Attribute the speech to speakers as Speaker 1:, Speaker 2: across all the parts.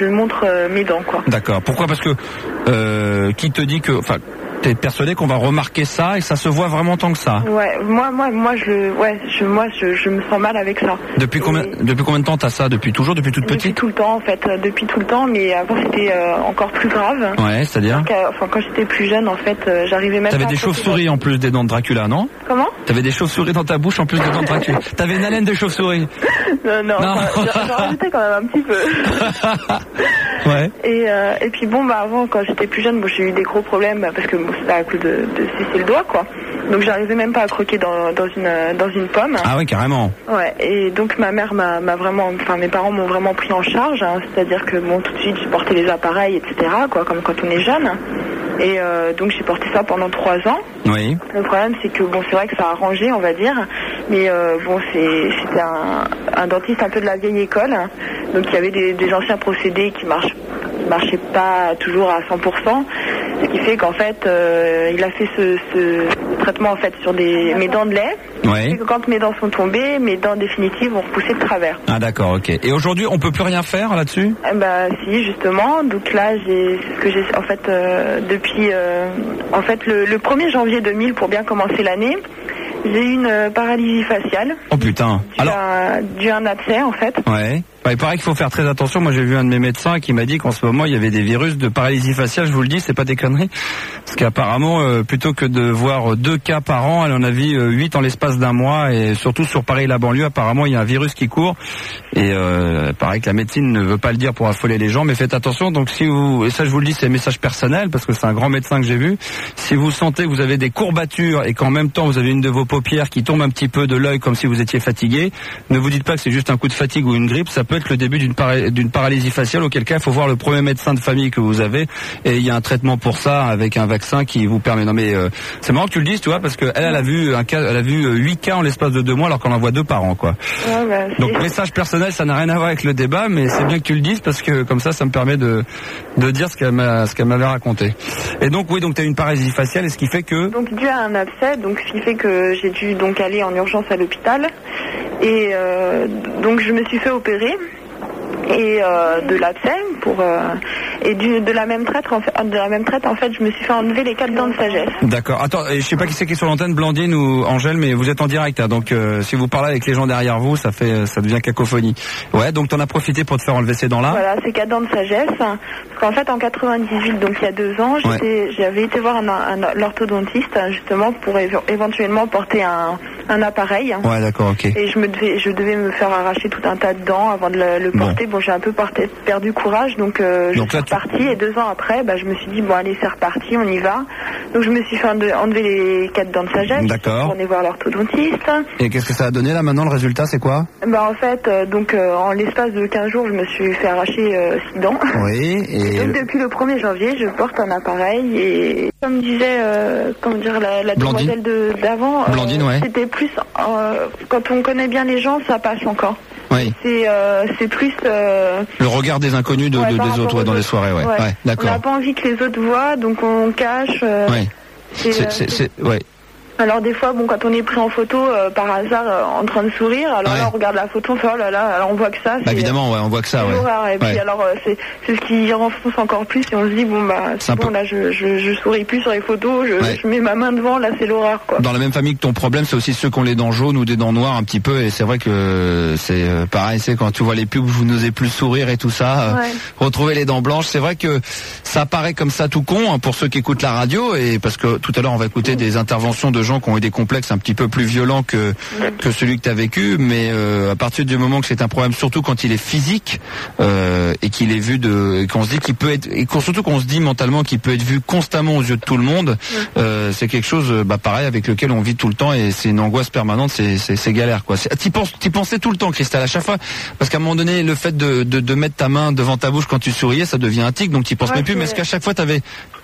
Speaker 1: je montre mes dents, quoi.
Speaker 2: D'accord. Pourquoi? Parce que qui te dit que, enfin, t'es persuadé qu'on va remarquer ça et ça se voit vraiment tant que ça?
Speaker 1: Ouais, moi, je me sens mal avec ça.
Speaker 2: Depuis combien de temps t'as ça? Depuis toujours? Depuis toute petite?
Speaker 1: Depuis tout le temps, en fait. Depuis tout le temps, mais avant c'était encore plus grave.
Speaker 2: Ouais, c'est-à-dire?
Speaker 1: Quand j'étais plus jeune, en fait, j'arrivais même.
Speaker 2: T'avais des chauves-souris en plus des dents de Dracula, non?
Speaker 1: Comment?
Speaker 2: T'avais des chauves-souris dans ta bouche en plus des dents de Dracula. T'avais une haleine de chauve-souris?
Speaker 1: Non. J'en rajoutais quand même un petit peu.
Speaker 2: Ouais.
Speaker 1: Et puis bon, avant, quand j'étais plus jeune, j'ai eu des gros problèmes parce que c'était à coup de sucer le doigt, quoi. Donc j'arrivais même pas à croquer dans une pomme.
Speaker 2: Ah oui, carrément.
Speaker 1: Ouais. Et donc ma mère m'a vraiment, enfin mes parents m'ont vraiment pris en charge, hein, c'est-à-dire que bon, tout de suite j'ai porté les appareils, etc. quoi, comme quand on est jeune. Et donc j'ai porté ça pendant 3 ans.
Speaker 2: Oui.
Speaker 1: Le problème c'est que bon, c'est vrai que ça a arrangé, on va dire, mais bon, c'était un dentiste un peu de la vieille école, donc il y avait des anciens procédés qui marchaient pas toujours à 100%, ce qui fait qu'en fait il a fait ce traitement en fait sur mes dents de lait.
Speaker 2: Ouais.
Speaker 1: Et que quand mes dents sont tombées, mes dents définitives ont repoussé de travers.
Speaker 2: Ah d'accord, ok. Et aujourd'hui on peut plus rien faire là-dessus?
Speaker 1: Si, justement. Donc là j'ai en fait depuis en fait le 1er janvier 2000, pour bien commencer l'année, j'ai eu une paralysie faciale.
Speaker 2: Oh putain.
Speaker 1: Dû à un abcès en fait.
Speaker 2: Ouais. Il paraît qu'il faut faire très attention. Moi, j'ai vu un de mes médecins qui m'a dit qu'en ce moment, il y avait des virus de paralysie faciale. Je vous le dis, c'est pas des conneries. Parce qu'apparemment, plutôt que de voir 2 cas par an, elle en a vu 8 en l'espace d'un mois. Et surtout sur Paris, la banlieue, apparemment, il y a un virus qui court. Et il paraît que la médecine ne veut pas le dire pour affoler les gens. Mais faites attention. Donc, et ça, je vous le dis, c'est un message personnel, parce que c'est un grand médecin que j'ai vu. Si vous sentez que vous avez des courbatures et qu'en même temps, vous avez une de vos paupières qui tombe un petit peu de l'œil comme si vous étiez fatigué, ne vous dites pas que c'est juste un coup de fatigue ou une grippe. Ça peut être le début d'une paralysie faciale, auquel cas il faut voir le premier médecin de famille que vous avez, et il y a un traitement pour ça avec un vaccin qui vous permet. Non mais c'est marrant que tu le dises, tu vois, parce que elle a vu 8 cas en l'espace de 2 mois alors qu'on en voit 2 par an, quoi. Ouais, donc message personnel, ça n'a rien à voir avec le débat, mais c'est bien que tu le dises parce que comme ça me permet de dire ce qu'elle m'avait raconté. Et donc oui, donc tu as une paralysie faciale, et ce qui fait que
Speaker 1: donc dû à un abcès, donc ce qui fait que j'ai dû donc aller en urgence à l'hôpital, et donc je me suis fait opérer. Et de l'abcès et de la même traite en fait je me suis fait enlever les 4 dents de sagesse.
Speaker 2: D'accord. Attends, je sais pas qui c'est qui est sur l'antenne, Blandine ou Angèle, mais vous êtes en direct, hein, donc si vous parlez avec les gens derrière vous, ça devient cacophonie. Ouais, donc t'en as profité pour te faire enlever ces dents là. Voilà,
Speaker 1: ces 4 dents de sagesse, parce qu'en fait en 98, donc il y a 2 ans, j'avais été voir l'orthodontiste justement pour éventuellement porter un appareil.
Speaker 2: Ouais, d'accord, ok.
Speaker 1: Et je devais me faire arracher tout un tas de dents avant de le porter. Bon, j'ai un peu perdu courage, donc je suis repartie, et 2 ans après, je me suis dit bon allez, c'est reparti, on y va. Donc je me suis fait enlever les 4 dents de sagesse.
Speaker 2: D'accord.
Speaker 1: On est voir l'orthodontiste.
Speaker 2: Et qu'est-ce que ça a donné là maintenant, le résultat c'est quoi?
Speaker 1: En fait, en l'espace de 15 jours, je me suis fait arracher 6 dents.
Speaker 2: Oui. Et
Speaker 1: donc depuis le 1er janvier, je porte un appareil, et comme disait la demoiselle d'avant,
Speaker 2: Blandine, ouais.
Speaker 1: C'était plus quand on connaît bien les gens, ça passe encore.
Speaker 2: Oui.
Speaker 1: C'est plus
Speaker 2: le regard des inconnus des autres, dans les soirées, ouais. Ouais, d'accord.
Speaker 1: On n'a pas envie que les autres voient, donc on cache.
Speaker 2: Ouais. Ouais.
Speaker 1: Alors des fois, quand on est pris en photo par hasard en train de sourire, alors là on regarde la photo, on fait oh là là, alors on voit que ça.
Speaker 2: Évidemment, ouais, on voit que ça, ouais.
Speaker 1: Horreur. Et puis alors c'est ce qui renforce encore plus, et on se dit c'est bon, là je souris plus sur les photos, je mets ma main devant, là c'est l'horreur, quoi. Dans
Speaker 2: la même famille que ton problème, c'est aussi ceux qui ont les dents jaunes ou des dents noires un petit peu, et c'est vrai que c'est pareil, c'est quand tu vois les pubs, vous n'osez plus sourire et tout ça, retrouver les dents blanches, c'est vrai que ça paraît comme ça tout con, hein, pour ceux qui écoutent la radio, et parce que tout à l'heure on va écouter des interventions de gens qui ont eu des complexes un petit peu plus violents que celui que tu as vécu, mais à partir du moment que c'est un problème, surtout quand il est physique, et qu'il est vu et qu'on se dit qu'il peut être, et surtout qu'on se dit mentalement qu'il peut être vu constamment aux yeux de tout le monde, c'est quelque chose pareil avec lequel on vit tout le temps, et c'est une angoisse permanente, c'est galère, quoi. T'y pensais tout le temps, Christelle, à chaque fois, parce qu'à un moment donné, le fait de mettre ta main devant ta bouche quand tu souriais, ça devient un tic, donc t'y penses même plus, mais est-ce qu'à chaque fois t'avais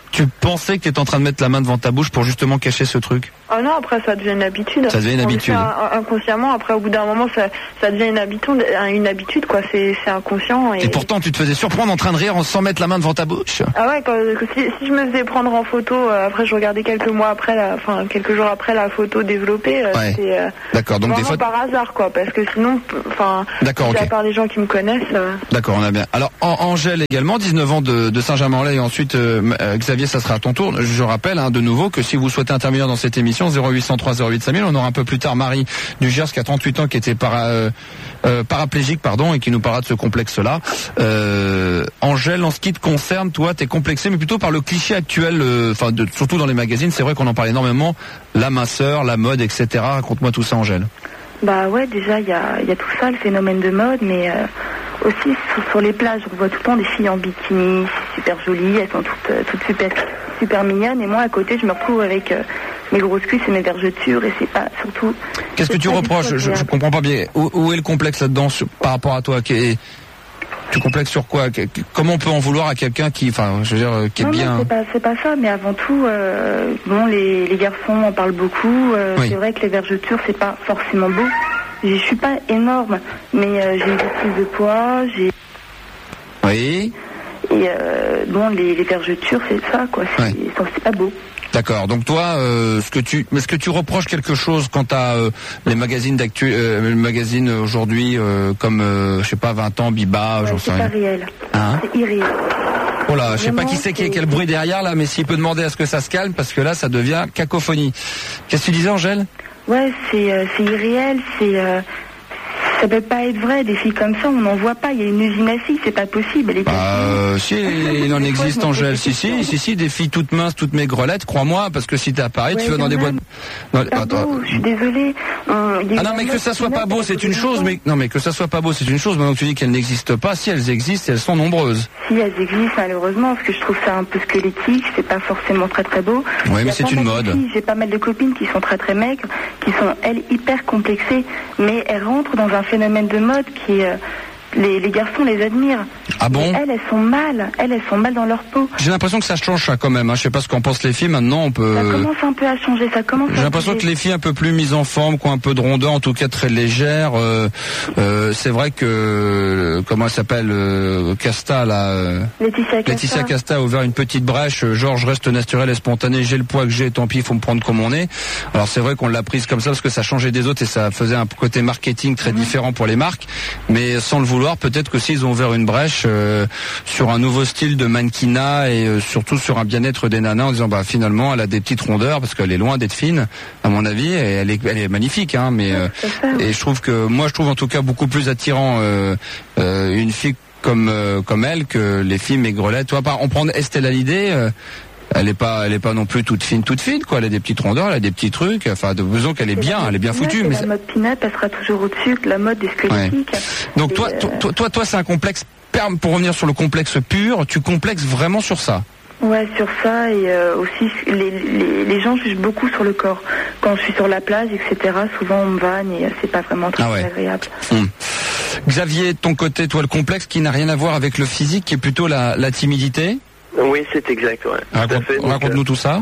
Speaker 2: tu pensais que tu étais en train de mettre la main devant ta bouche pour justement cacher ce truc?
Speaker 1: Ah non, après ça devient une habitude.
Speaker 2: Ça devient une habitude.
Speaker 1: Inconsciemment, après au bout d'un moment, ça devient une habitude quoi. C'est inconscient.
Speaker 2: Et pourtant, tu te faisais surprendre en train de rire sans mettre la main devant ta bouche.
Speaker 1: Ah ouais, si je me faisais prendre en photo, après je regardais quelques jours après la photo développée.
Speaker 2: Ouais. D'accord. Donc
Speaker 1: vraiment
Speaker 2: des fois
Speaker 1: par hasard quoi, parce que sinon,
Speaker 2: d'accord,
Speaker 1: à part les gens qui me connaissent.
Speaker 2: D'accord, on a bien. Alors Angèle également, 19 ans de Saint-Germain-en-Laye, et ensuite Xavier, ça sera à ton tour. Je rappelle de nouveau que si vous souhaitez intervenir dans cette émission, 0803 08 5000, on aura un peu plus tard Marie du Gers qui a 38 ans, qui était paraplégique et qui nous parlera de ce complexe-là. Angèle, en ce qui te concerne, toi, t'es complexée, mais plutôt par le cliché actuel, surtout dans les magazines. C'est vrai qu'on en parle énormément, la minceur, la mode, etc. Raconte-moi tout ça, Angèle.
Speaker 3: Bah ouais, déjà il y a tout ça, le phénomène de mode, mais aussi sur les plages, on voit tout le temps des filles en bikini, super jolies, elles sont toutes super mignonnes, et moi à côté je me retrouve avec mes grosses cuisses et mes vergetures, et c'est pas surtout...
Speaker 2: Qu'est-ce que tu reproches? Je comprends pas bien. Où est le complexe là-dedans par rapport à toi? Tu complexes sur quoi? Comment on peut en vouloir à quelqu'un qui est bien?
Speaker 3: Non, c'est pas ça, mais avant tout, les garçons en parlent beaucoup.
Speaker 2: Oui.
Speaker 3: C'est vrai que les vergetures, c'est pas forcément beau. Je suis pas énorme, mais j'ai des prises de poids,
Speaker 2: Oui.
Speaker 3: Et les vergetures, c'est ça, quoi. C'est pas beau.
Speaker 2: D'accord. Donc toi, est-ce que tu reproches quelque chose quant à les magazines le magazine aujourd'hui comme je sais pas 20 ans, Biba, j'en sais rien.
Speaker 3: C'est pas réel.
Speaker 2: Hein?
Speaker 3: C'est irréel.
Speaker 2: Oh là, je sais pas qui c'est qui a quel bruit derrière là, mais s'il peut demander à ce que ça se calme, parce que là ça devient cacophonie. Qu'est-ce que tu disais, Angèle?
Speaker 3: Ouais, c'est irréel, ça peut pas être vrai, des filles comme ça, on n'en voit pas, il y a une usine à filles, c'est pas possible.
Speaker 2: Si, il en existe, Angèle, si, des filles toutes minces, toutes maigrelettes, crois-moi, parce que si t'es à Paris, tu vas dans des boîtes...
Speaker 3: Attends, je suis désolée.
Speaker 2: Non, mais que ça soit pas beau, c'est une chose, mais que ça soit pas beau, c'est une chose, maintenant que tu dis qu'elles n'existent pas, si elles existent, elles sont nombreuses.
Speaker 3: Si elles existent, malheureusement, parce que je trouve ça un peu squelettique, c'est pas forcément très très beau.
Speaker 2: Oui, mais c'est une mode.
Speaker 3: J'ai pas mal de copines qui sont très très maigres, qui sont, elles, hyper complexées, mais elles rentrent dans un phénomène de mode qui est... Les garçons les admirent.
Speaker 2: Ah bon?
Speaker 3: Mais elles sont mal dans leur peau.
Speaker 2: J'ai l'impression que ça change ça quand même. Je sais pas ce qu'en pensent les filles. Maintenant, on peut.
Speaker 3: Ça commence un peu à changer.
Speaker 2: J'ai l'impression que les filles un peu plus mises en forme, qui ont un peu de rondeur, en tout cas très légères. C'est vrai que comment elle s'appelle, Casta là. Laetitia Casta a ouvert une petite brèche. Genre, je reste naturel et spontané. J'ai le poids que j'ai. Tant pis, il faut me prendre comme on est. Alors c'est vrai qu'on l'a prise comme ça parce que ça changeait des autres et ça faisait un côté marketing très différent pour les marques. Mais sans le vouloir, peut-être que s'ils ont ouvert une brèche sur un nouveau style de mannequinat et surtout sur un bien-être des nanas en disant finalement elle a des petites rondeurs parce qu'elle est loin d'être fine à mon avis, et elle est magnifique mais et je trouve en tout cas beaucoup plus attirant une fille comme elle que les filles maigrelettes. Toi, on prend Estelle Hallyday. Elle est pas non plus toute fine quoi. Elle a des petites rondeurs, elle a des petits trucs. Enfin, de besoin qu'elle est bien foutue.
Speaker 3: Mais la mode pin-up, elle sera toujours au-dessus de la mode des squelettiques.
Speaker 2: Ouais. Donc toi, c'est un complexe. Pour revenir sur le complexe pur, tu complexes vraiment sur ça.
Speaker 3: Ouais, sur ça, et aussi les gens jugent beaucoup sur le corps. Quand je suis sur la plage, etc., souvent on me vanne et c'est pas vraiment très agréable.
Speaker 2: Xavier, de ton côté, toi, le complexe qui n'a rien à voir avec le physique, qui est plutôt la timidité.
Speaker 4: Oui, c'est exact, ouais.
Speaker 2: Raconte-nous tout ça.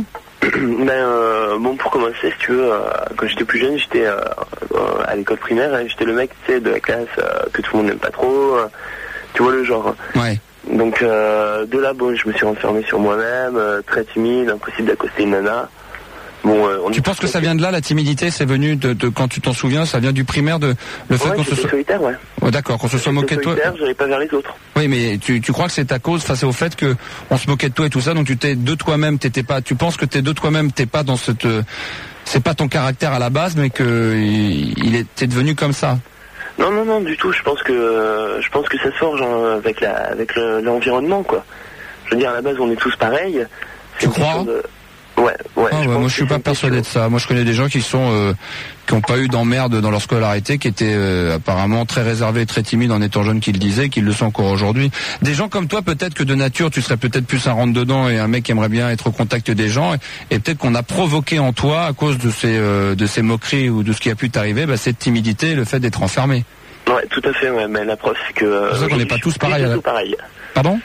Speaker 4: Pour commencer, si tu veux, quand j'étais plus jeune, j'étais à l'école primaire, et j'étais le mec, de la classe que tout le monde n'aime pas trop. Tu vois le genre. Ouais. Donc de là, je me suis renfermé sur moi-même, très timide, impossible d'accoster une nana. Tu penses que ça vient de là, la timidité? C'est venu de quand tu t'en souviens, ça vient du primaire, de le fait qu'on se soit solitaire, ouais.
Speaker 2: Oh, d'accord, qu'on se soit moqué de toi.
Speaker 4: J'allais pas vers les autres.
Speaker 2: Oui, mais tu crois que c'est à cause, c'est au fait que on se moquait de toi et tout ça, donc tu t'es de toi-même, t'étais pas. Tu penses que t'es de toi-même, t'es pas dans cette. C'est pas ton caractère à la base, mais que t'es devenu comme ça.
Speaker 4: Non, du tout. Je pense que ça se forge avec l'environnement, quoi. Je veux dire, à la base, on est tous pareils.
Speaker 2: Tu crois?
Speaker 4: Ouais.
Speaker 2: Moi, je suis pas persuadé de ça. Moi, je connais des gens qui ont pas eu d'emmerde dans leur scolarité, qui étaient apparemment très réservés et très timides en étant jeunes, qui le disaient, qui le sont encore aujourd'hui. Des gens comme toi, peut-être que de nature, tu serais peut-être plus un rentre-dedans et un mec qui aimerait bien être au contact des gens, et peut-être qu'on a provoqué en toi, à cause de ces moqueries ou de ce qui a pu t'arriver, cette timidité, le fait d'être enfermé.
Speaker 4: Ouais, tout à fait. Ouais, mais la preuve, c'est que.
Speaker 2: C'est pour ça qu'on n'est pas tous pareils.
Speaker 4: Pareil.
Speaker 2: Pardon?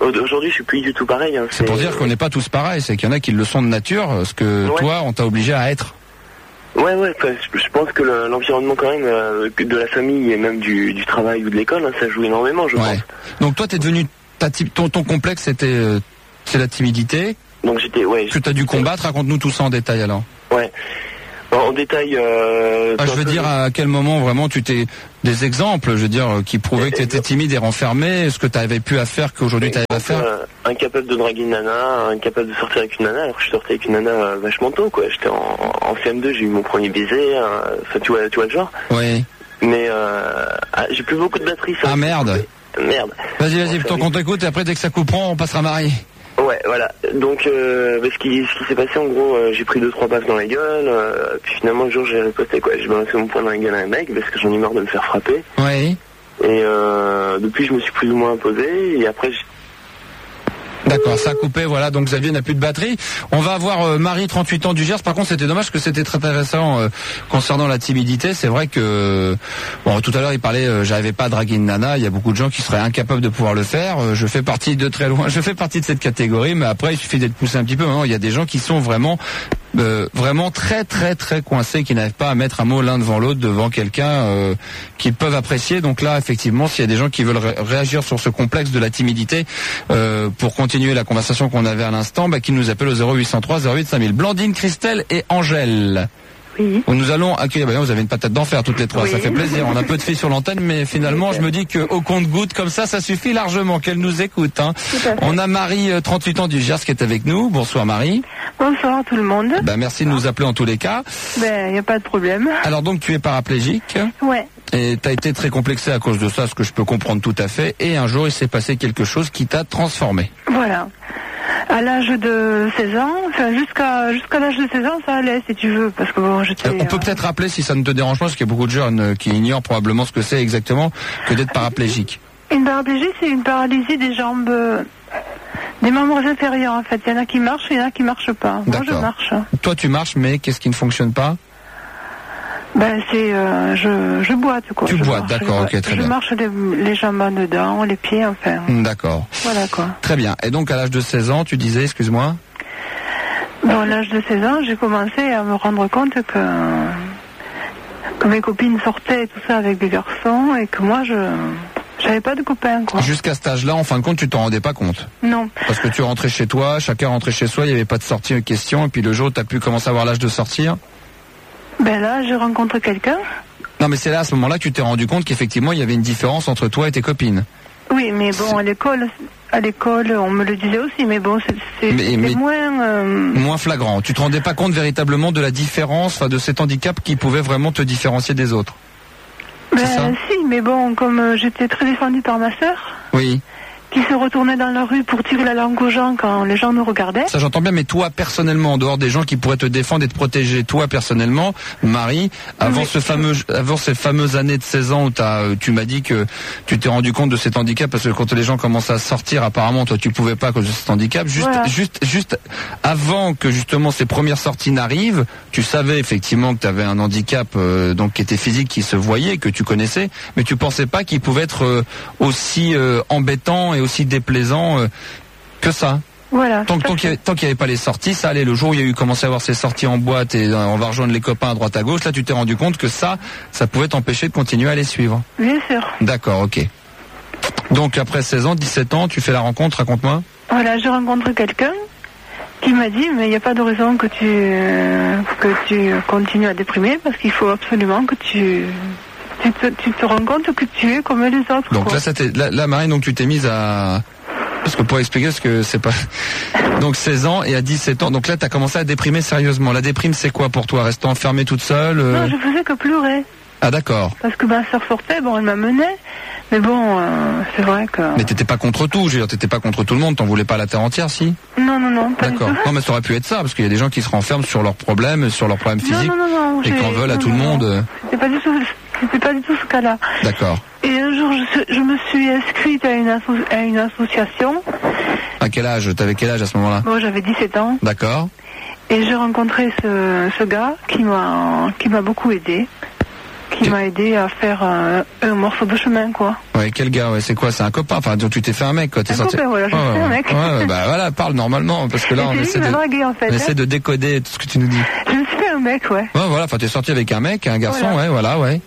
Speaker 4: Aujourd'hui, je suis plus du tout pareil. Hein.
Speaker 2: C'est pour dire qu'on n'est pas tous pareils, c'est qu'il y en a qui le sont de nature, ce que toi, on t'a obligé à être.
Speaker 4: Ouais, je pense que l'environnement quand même de la famille et même du travail ou de l'école, hein, ça joue énormément, je pense.
Speaker 2: Donc toi, t'es devenu ton complexe, c'est la timidité.
Speaker 4: Donc j'étais,
Speaker 2: que t'as dû combattre. Raconte-nous tout ça en détail alors.
Speaker 4: Ouais. En détail.
Speaker 2: Je veux dire, à quel moment vraiment des exemples, je veux dire, qui prouvaient que tu étais timide et renfermé, ce que tu avais pu à faire qu'aujourd'hui tu arrives à faire.
Speaker 4: Incapable de draguer une nana, incapable de sortir avec une nana, alors que je sortais avec une nana vachement tôt, quoi. J'étais en CM2, j'ai eu mon premier baiser, tu vois le genre.
Speaker 2: Oui.
Speaker 4: Mais j'ai plus beaucoup de batterie. Ça
Speaker 2: merde.
Speaker 4: Merde.
Speaker 2: Vas-y, tant qu'on t'écoute et après dès que ça couperont, on passera Marie.
Speaker 4: Ouais, voilà. Donc, ce qui s'est passé, en gros, j'ai pris 2-3 baffes dans la gueule, puis finalement, le jour, j'ai riposté, quoi. J'ai balancé mon poing dans la gueule à un mec, parce que j'en ai marre de me faire frapper.
Speaker 2: Oui.
Speaker 4: Et depuis, je me suis plus ou moins imposé, et après,
Speaker 2: D'accord, ça a coupé, voilà, donc Xavier n'a plus de batterie. On va avoir Marie, 38 ans du Gers. Par contre, c'était dommage que c'était très intéressant concernant la timidité. C'est vrai que, tout à l'heure, il parlait, j'arrivais pas à draguer une nana. Il y a beaucoup de gens qui seraient incapables de pouvoir le faire. Je fais partie de cette catégorie, mais après, il suffit d'être poussé un petit peu. Maintenant, il y a des gens qui sont vraiment très très très coincés, qui n'arrivent pas à mettre un mot l'un devant l'autre devant quelqu'un qu'ils peuvent apprécier. Donc là, effectivement, s'il y a des gens qui veulent réagir sur ce complexe de la timidité pour continuer la conversation qu'on avait à l'instant, qui nous appellent au 0803 08 5000. Blandine, Christelle et Angèle.
Speaker 3: Oui.
Speaker 2: Nous allons accueillir, vous avez une patate d'enfer toutes les trois, ça fait plaisir. On a peu de filles sur l'antenne, mais finalement, je me dis qu'au compte-gouttes, comme ça suffit largement qu'elles nous écoutent. Hein. On a Marie, 38 ans du Gers, qui est avec nous. Bonsoir Marie.
Speaker 3: Bonsoir tout le monde.
Speaker 2: Merci de nous appeler en tous les cas.
Speaker 3: Il n'y a pas de problème.
Speaker 2: Alors donc, tu es paraplégique.
Speaker 3: Ouais.
Speaker 2: Et tu as été très complexé à cause de ça, ce que je peux comprendre tout à fait. Et un jour, il s'est passé quelque chose qui t'a transformé.
Speaker 3: Voilà. À l'âge de 16 ans, jusqu'à l'âge de 16 ans, ça allait, si tu veux, parce que j'étais...
Speaker 2: On peut peut-être rappeler, si ça ne te dérange pas, parce qu'il y a beaucoup de jeunes qui ignorent probablement ce que c'est exactement, que d'être paraplégique.
Speaker 3: Une paraplégie, c'est une paralysie des jambes, des membres inférieurs, en fait. Il y en a qui marchent, il y en a qui marchent pas. Moi, je marche.
Speaker 2: Toi, tu marches, mais qu'est-ce qui ne fonctionne pas ?
Speaker 3: Je boite, quoi.
Speaker 2: Tu boites, d'accord, ok, très bien.
Speaker 3: Je marche les jambes en dedans, les pieds, enfin.
Speaker 2: D'accord.
Speaker 3: Voilà, quoi.
Speaker 2: Très bien. Et donc, à l'âge de 16 ans, tu disais, excuse-moi ?
Speaker 3: À l'âge de 16 ans, j'ai commencé à me rendre compte que mes copines sortaient et tout ça avec des garçons, et que moi, j'avais pas de copains, quoi.
Speaker 2: Jusqu'à cet âge-là, en fin de compte, tu t'en rendais pas compte ?
Speaker 3: Non.
Speaker 2: Parce que tu rentrais chez toi, chacun rentrait chez soi, il n'y avait pas de sortie en question, et puis le jour où tu as pu commencer à avoir l'âge de sortir ?
Speaker 3: Là, je rencontre quelqu'un.
Speaker 2: Non, mais c'est là, à ce moment-là, que tu t'es rendu compte qu'effectivement, il y avait une différence entre toi et tes copines. Oui,
Speaker 3: mais bon, à l'école, on me le disait aussi, mais bon, c'est moins...
Speaker 2: Moins flagrant. Tu te rendais pas compte véritablement de la différence, de cet handicap qui pouvait vraiment te différencier des autres.
Speaker 3: Si, mais bon, comme j'étais très défendue par ma sœur...
Speaker 2: Oui.
Speaker 3: Qui se retournait dans la rue pour tirer la langue aux gens quand les gens nous regardaient. Ça,
Speaker 2: j'entends bien, mais toi, personnellement, en dehors des gens qui pourraient te défendre et te protéger, toi, personnellement, Marie, avant ces fameuses années de 16 ans où tu m'as dit que tu t'es rendu compte de cet handicap, parce que quand les gens commencent à sortir, apparemment, toi, tu pouvais pas à cause de cet handicap. Juste avant que, justement, ces premières sorties n'arrivent, tu savais, effectivement, que tu avais un handicap, donc, qui était physique, qui se voyait, que tu connaissais, mais tu pensais pas qu'il pouvait être aussi embêtant et aussi déplaisant que ça.
Speaker 3: Voilà.
Speaker 2: Tant qu'il n'y avait pas les sorties, ça allait. Le jour où il y a eu commencé à avoir ces sorties en boîte et on va rejoindre les copains à droite à gauche, là tu t'es rendu compte que ça pouvait t'empêcher de continuer à les suivre.
Speaker 3: Bien sûr.
Speaker 2: D'accord, ok. Donc après 16 ans, 17 ans, tu fais la rencontre, raconte-moi.
Speaker 3: Voilà, je rencontre quelqu'un qui m'a dit, mais il n'y a pas de raison que tu continues à déprimer, parce qu'il faut absolument que tu te rends compte que tu es comme les autres.
Speaker 2: Donc là, Marie, donc tu t'es mise à... Parce que pour expliquer ce que c'est pas... Donc 16 ans et à 17 ans, donc là tu as commencé à déprimer sérieusement. La déprime, c'est quoi pour toi ? Rester enfermée toute seule
Speaker 3: Non, je faisais que pleurer.
Speaker 2: Ah d'accord.
Speaker 3: Parce que ma soeur sortait, elle m'amenait. Mais bon, c'est vrai que...
Speaker 2: Mais t'étais pas contre tout, je veux dire, t'étais pas contre tout le monde, t'en voulais pas la terre entière, si ?
Speaker 3: Non, pas
Speaker 2: d'accord. Non, mais ça aurait pu être ça, parce qu'il y a des gens qui se renferment sur leurs problèmes physiques.
Speaker 3: Non.
Speaker 2: Et qu'en veulent à tout le monde.
Speaker 3: C'était pas du tout ce cas-là.
Speaker 2: D'accord.
Speaker 3: Et un jour, je me suis inscrite à une association.
Speaker 2: À quel âge ? T'avais quel âge à ce moment-là ?
Speaker 3: Moi, j'avais 17 ans.
Speaker 2: D'accord.
Speaker 3: Et j'ai rencontré ce gars qui m'a beaucoup aidé. Qui m'a aidé à faire un morceau de chemin, quoi.
Speaker 2: Ouais, quel gars, ouais, c'est quoi? C'est un copain, enfin, tu t'es fait un mec, quoi, t'es sorti.
Speaker 3: Copain, voilà,
Speaker 2: ouais,
Speaker 3: un mec.
Speaker 2: Ouais, bah voilà, parle normalement, parce que là, on essaie de décoder tout ce que tu nous dis.
Speaker 3: Je me suis fait un mec, ouais.
Speaker 2: Ouais, voilà, enfin, t'es sorti avec un mec, un garçon, ouais, voilà, ouais.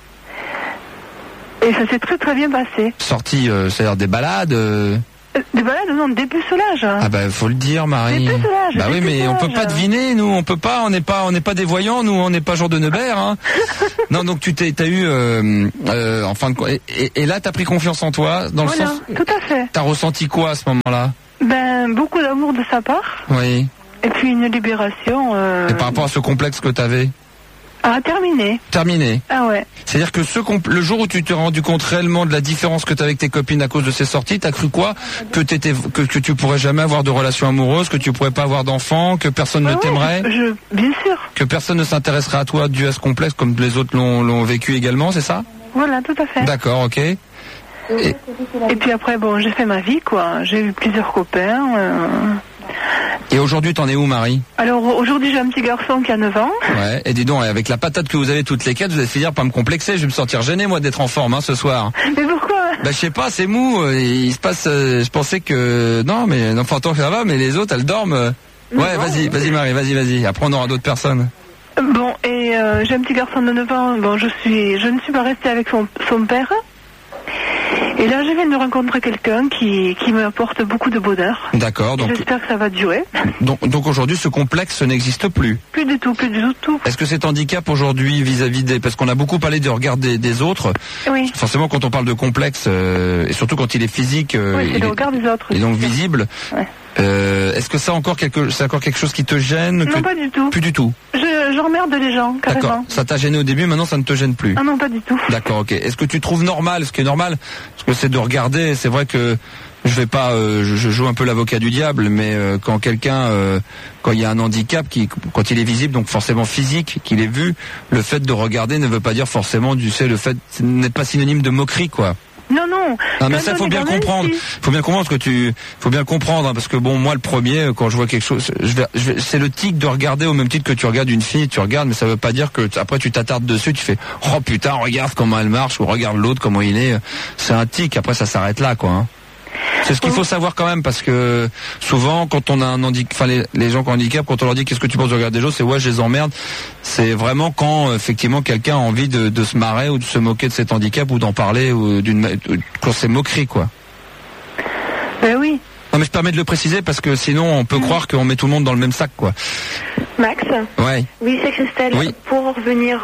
Speaker 3: Et ça s'est très très bien passé.
Speaker 2: Sorti, c'est-à-dire des balades
Speaker 3: Des balades, non, des pucelages.
Speaker 2: Ah bah faut le dire, Marie.
Speaker 3: Des pucelages.
Speaker 2: Bah oui, mais on peut pas deviner, nous, on peut pas, on n'est pas des voyants, nous, on n'est pas Jean de Neubert, hein. Non, donc t'as eu, en fin de et là t'as pris confiance en toi, dans le sens.
Speaker 3: Tout à fait.
Speaker 2: T'as ressenti quoi à ce moment-là?
Speaker 3: Ben beaucoup d'amour de sa part.
Speaker 2: Oui.
Speaker 3: Et puis une libération.
Speaker 2: Et par rapport à ce complexe que t'avais?
Speaker 3: Ah, terminé.
Speaker 2: Terminé.
Speaker 3: Ah ouais.
Speaker 2: C'est-à-dire que le jour où tu t'es rendu compte réellement de la différence que tu as avec tes copines à cause de ces sorties, t'as cru quoi? Que tu pourrais jamais avoir de relation amoureuse, que tu pourrais pas avoir d'enfants, que personne ne t'aimerait?
Speaker 3: Bien sûr.
Speaker 2: Que personne ne s'intéresserait à toi dû à ce complexe comme les autres l'ont vécu également, c'est ça?
Speaker 3: Voilà, tout à fait.
Speaker 2: D'accord, ok. Et
Speaker 3: puis après, bon, j'ai fait ma vie, quoi. J'ai eu plusieurs copains.
Speaker 2: Et aujourd'hui, t'en es où, Marie? Alors,
Speaker 3: aujourd'hui, j'ai un petit garçon qui a 9 ans.
Speaker 2: Ouais, et dis donc, avec la patate que vous avez toutes les quatre, vous allez finir par me complexer. Je vais me sentir gêné, moi, d'être en forme, hein, ce soir.
Speaker 3: Mais pourquoi?
Speaker 2: Bah, je sais pas, c'est mou. Il se passe, je pensais que, non, mais, enfin, tant que ça va, mais les autres, elles dorment. Ouais, vas-y, Marie, vas-y. Après, on aura d'autres personnes.
Speaker 3: Bon, et j'ai un petit garçon de 9 ans. Bon, je ne suis pas restée avec son père. Et là, je viens de rencontrer quelqu'un qui me apporte beaucoup de bonheur.
Speaker 2: D'accord. Donc
Speaker 3: j'espère que ça va durer.
Speaker 2: Donc aujourd'hui, ce complexe n'existe plus.
Speaker 3: Plus du tout.
Speaker 2: Est-ce que cet handicap aujourd'hui vis-à-vis parce qu'on a beaucoup parlé du regard des autres.
Speaker 3: Oui.
Speaker 2: Forcément, quand on parle de complexe, et surtout quand il est phisique,
Speaker 3: oui, c'est le regard des autres.
Speaker 2: Et donc visible.
Speaker 3: Ouais.
Speaker 2: Est-ce que c'est encore quelque chose qui te gêne?
Speaker 3: Non, pas du tout.
Speaker 2: Plus du tout.
Speaker 3: J'emmerde les gens, carrément.
Speaker 2: D'accord. Ça t'a gêné au début, maintenant ça ne te gêne plus.
Speaker 3: Ah non, pas du tout.
Speaker 2: D'accord, ok. Est-ce que tu trouves normal, ce qui est normal, parce que c'est de regarder, c'est vrai que je vais pas, je joue un peu l'avocat du diable, mais quand quelqu'un, quand il y a un handicap, quand il est visible, donc forcément physique, qu'il est vu, le fait de regarder ne veut pas dire forcément, le fait n'est pas synonyme de moquerie, quoi.
Speaker 3: Non.
Speaker 2: Non, mais ça, faut bien comprendre. Faut bien comprendre, hein, parce que bon, moi, le premier, quand je vois quelque chose, c'est le tic de regarder au même titre que tu regardes une fille, tu regardes, mais ça veut pas dire que après tu t'attardes dessus, tu fais, oh putain, regarde comment elle marche, ou regarde l'autre comment il est. C'est un tic, après ça s'arrête là, quoi, hein. C'est ce qu'il faut savoir quand même, parce que souvent quand on a un handicap, enfin les gens qui ont un handicap, quand on leur dit qu'est-ce que tu penses de regarder des choses, c'est ouais, je les emmerde. C'est vraiment quand effectivement quelqu'un a envie de se marrer ou de se moquer de cet handicap ou d'en parler ou quand c'est moquerie, quoi.
Speaker 3: Ben oui.
Speaker 2: Non, mais je permets de le préciser parce que sinon on peut croire qu'on met tout le monde dans le même sac, quoi.
Speaker 1: Max?
Speaker 2: Ouais.
Speaker 1: Oui, c'est Christelle.
Speaker 2: Oui.
Speaker 1: Pour revenir,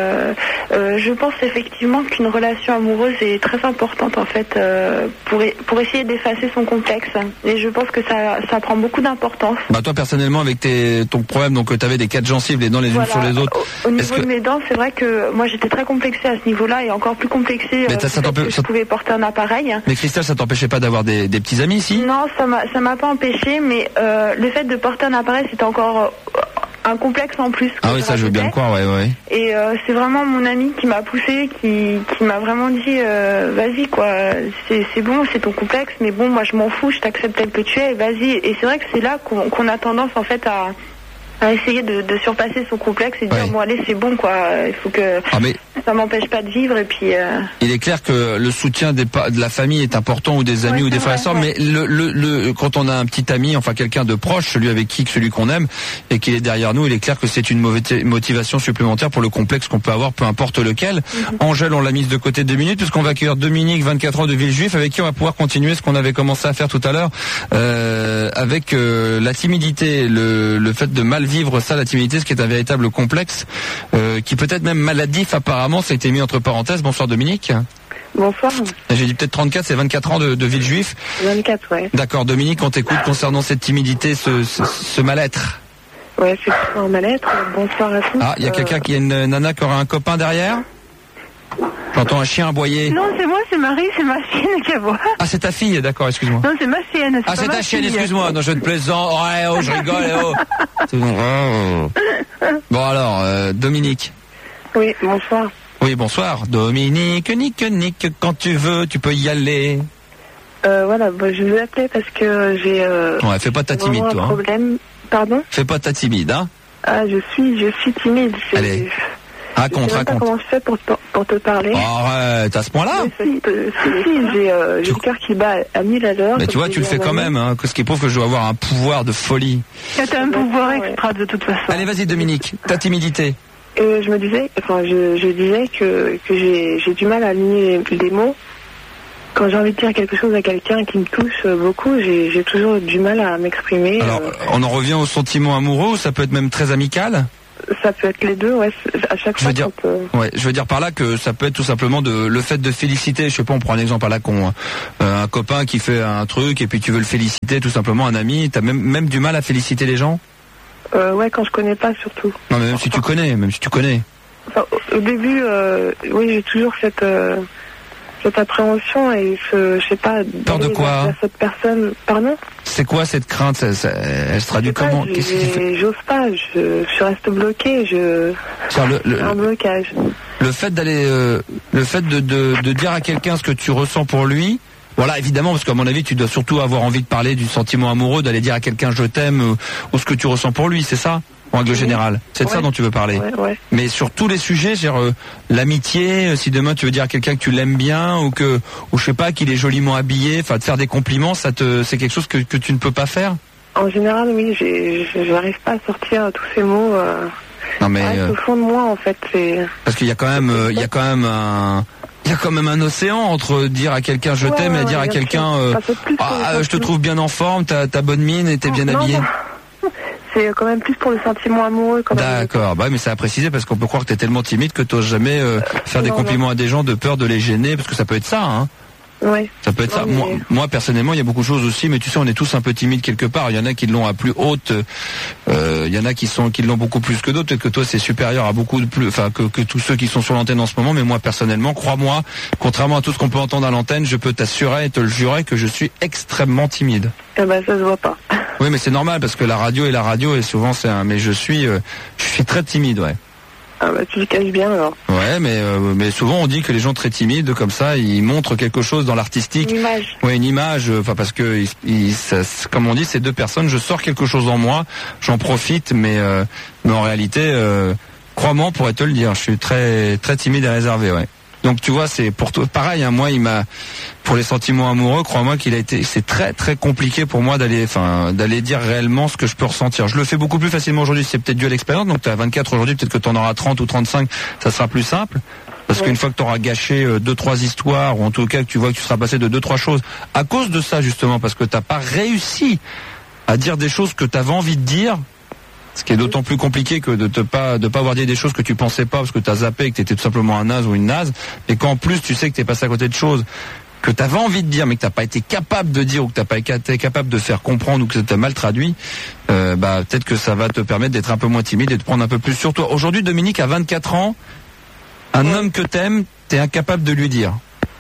Speaker 1: je pense effectivement qu'une relation amoureuse est très importante en fait pour essayer d'effacer son complexe. Et je pense que ça prend beaucoup d'importance.
Speaker 2: Bah toi personnellement avec ton problème, donc tu avais des 4 gencives les dents les unes sur les autres.
Speaker 1: Au niveau de mes dents, c'est vrai que moi j'étais très complexée à ce niveau-là et encore plus complexée je pouvais porter un appareil.
Speaker 2: Mais Christelle, ça t'empêchait pas d'avoir des petits amis ici?
Speaker 1: Non, ça m'a pas empêché, mais le fait de porter un appareil, c'était encore un complexe en plus.
Speaker 2: Ah oui, ça je veux bien le croire, ouais.
Speaker 1: Et c'est vraiment mon ami qui m'a poussé, qui m'a vraiment dit vas-y quoi, c'est bon, c'est ton complexe, mais bon, moi je m'en fous, je t'accepte tel que tu es, vas-y. Et c'est vrai que c'est là qu'on a tendance en fait à essayer de surpasser son complexe et de dire bon allez, c'est bon quoi, il faut que ça m'empêche pas de vivre. Et puis
Speaker 2: il est clair que le soutien de la famille est important, ou des amis ou des frères et sœurs, mais quand on a un petit ami, enfin quelqu'un de proche, celui qu'on aime et qui est derrière nous, il est clair que c'est une motivation supplémentaire pour le complexe qu'on peut avoir, peu importe lequel. Angèle, on l'a mise de côté 2 minutes puisqu'on va accueillir Dominique, 24 ans, de Villejuif, avec qui on va pouvoir continuer ce qu'on avait commencé à faire tout à l'heure, avec la timidité, le fait de mal vivre ça, la timidité, ce qui est un véritable complexe, qui peut être même maladif apparemment. Ça a été mis entre parenthèses. Bonsoir Dominique.
Speaker 1: Bonsoir.
Speaker 2: J'ai dit peut-être 34, c'est 24 ans de Villejuif.
Speaker 1: 24, ouais.
Speaker 2: D'accord, Dominique, on t'écoute concernant cette timidité, ce mal-être.
Speaker 1: Ouais, c'est un mal-être. Bonsoir à tous.
Speaker 2: Ah, il y a quelqu'un qui a une nana qui aura un copain derrière? J'entends un chien aboyer.
Speaker 3: Non, c'est moi, c'est Marie, c'est ma chienne qui aboie.
Speaker 2: Ah, c'est ta fille, d'accord, excuse-moi.
Speaker 3: Non, c'est ma chienne.
Speaker 2: Ah, c'est ta chienne, excuse-moi. Non, je ne plaisante. Ouais, je rigole. C'est bon. Bon alors, Dominique.
Speaker 1: Oui, bonsoir.
Speaker 2: Oui, bonsoir. Dominique, Nick, quand tu veux, tu peux y aller.
Speaker 1: Voilà, je vous appelais parce que j'ai...
Speaker 2: ouais, fais pas ta timide, toi.
Speaker 1: Problème. Pardon?
Speaker 2: Fais pas ta timide, hein.
Speaker 1: Ah, je suis timide.
Speaker 2: Allez. Raconte.
Speaker 1: Comment je fais pour te parler.
Speaker 2: Arrête, à ce point-là.
Speaker 1: Si, j'ai le cœur qui bat à 1000 à l'heure.
Speaker 2: Mais tu vois, tu le fais quand même, hein, ce qui prouve que je dois avoir un pouvoir de folie.
Speaker 3: T'as un pouvoir extra de toute façon.
Speaker 2: Allez, vas-y Dominique, ta timidité.
Speaker 1: Je me disais, je disais que j'ai du mal à aligner les mots. Quand j'ai envie de dire quelque chose à quelqu'un qui me touche beaucoup, j'ai toujours du mal à m'exprimer.
Speaker 2: Alors, on en revient au sentiment amoureux, ou ça peut être même très amical?
Speaker 1: Ça peut être les deux, ouais. À chaque fois.
Speaker 2: Je veux dire par là que ça peut être tout simplement le fait de féliciter. Je sais pas, on prend un exemple à la con. Un copain qui fait un truc et puis tu veux le féliciter, tout simplement un ami. T'as même du mal à féliciter les gens?
Speaker 1: Ouais, quand je connais pas surtout.
Speaker 2: Non, mais même si tu connais.
Speaker 1: Enfin, au début, oui, j'ai toujours cette appréhension et je sais pas.
Speaker 2: Peur de quoi?
Speaker 1: Cette personne, pardon?
Speaker 2: C'est quoi cette crainte? Elle se traduit comment? Qu'est-ce qui fait?
Speaker 1: J'ose pas, je reste bloqué, un blocage.
Speaker 2: Le fait de dire à quelqu'un ce que tu ressens pour lui, voilà, évidemment, parce qu'à mon avis, tu dois surtout avoir envie de parler du sentiment amoureux, d'aller dire à quelqu'un je t'aime ou ce que tu ressens pour lui, c'est ça? En règle générale, c'est de ça dont tu veux parler.
Speaker 1: Ouais.
Speaker 2: Mais sur tous les sujets, genre l'amitié, si demain tu veux dire à quelqu'un que tu l'aimes bien ou je sais pas, qu'il est joliment habillé, enfin de faire des compliments, c'est quelque chose que tu ne peux pas faire?
Speaker 1: En général, oui, je n'arrive pas à sortir tous ces mots.
Speaker 2: Non mais
Speaker 1: au fond de moi, en fait, c'est.
Speaker 2: Parce qu'il y a quand même, un océan entre dire à quelqu'un je t'aime et dire à quelqu'un je te trouve bien en forme, t'as bonne mine et t'es bien habillé.
Speaker 1: C'est quand même plus pour le sentiment amoureux quand même.
Speaker 2: D'accord, mais c'est à préciser parce qu'on peut croire que t'es tellement timide que t'oses jamais faire des compliments à des gens de peur de les gêner, parce que ça peut être ça, hein.
Speaker 1: Ouais.
Speaker 2: Ça peut être ça. Moi, personnellement, il y a beaucoup de choses aussi, mais tu sais, on est tous un peu timides quelque part. Il y en a qui l'ont à plus haute, il y en a qui l'ont beaucoup plus que d'autres. Peut-être que toi, c'est supérieur à beaucoup de plus, enfin, que tous ceux qui sont sur l'antenne en ce moment. Mais moi, personnellement, crois-moi, contrairement à tout ce qu'on peut entendre à l'antenne, je peux t'assurer et te le jurer que je suis extrêmement timide.
Speaker 1: Ça se voit pas.
Speaker 2: Oui, mais c'est normal parce que la radio et souvent mais je suis très timide, ouais.
Speaker 1: Tu le caches bien alors.
Speaker 2: Ouais, mais souvent on dit que les gens très timides comme ça, ils montrent quelque chose dans l'artistique.
Speaker 1: Une image.
Speaker 2: Ouais, une image. Enfin parce que comme on dit, c'est deux personnes. Je sors quelque chose en moi, j'en profite, mais en réalité, crois-moi, on pourrait te le dire, je suis très très timide et réservé, ouais. Donc tu vois, c'est pour toi pareil, hein, moi pour les sentiments amoureux, crois-moi c'est très très compliqué pour moi d'aller dire réellement ce que je peux ressentir. Je le fais beaucoup plus facilement aujourd'hui, c'est peut-être dû à l'expérience. Donc tu as 24 aujourd'hui, peut-être que tu en auras 30 ou 35, ça sera plus simple. Parce qu'une fois que tu auras gâché 2-3 histoires, ou en tout cas que tu vois que tu seras passé de 2-3 choses, à cause de ça justement, parce que t'as pas réussi à dire des choses que tu avais envie de dire, ce qui est d'autant plus compliqué que de pas avoir dit des choses que tu pensais pas parce que t'as zappé et que t'étais tout simplement un naze ou une naze, et qu'en plus tu sais que t'es passé à côté de choses que t'avais envie de dire mais que t'as pas été capable de dire ou que t'as pas été capable de faire comprendre ou que t'as mal traduit, peut-être que ça va te permettre d'être un peu moins timide et de prendre un peu plus sur toi. Aujourd'hui, Dominique a 24 ans, un homme que t'aimes, t'es incapable de lui dire.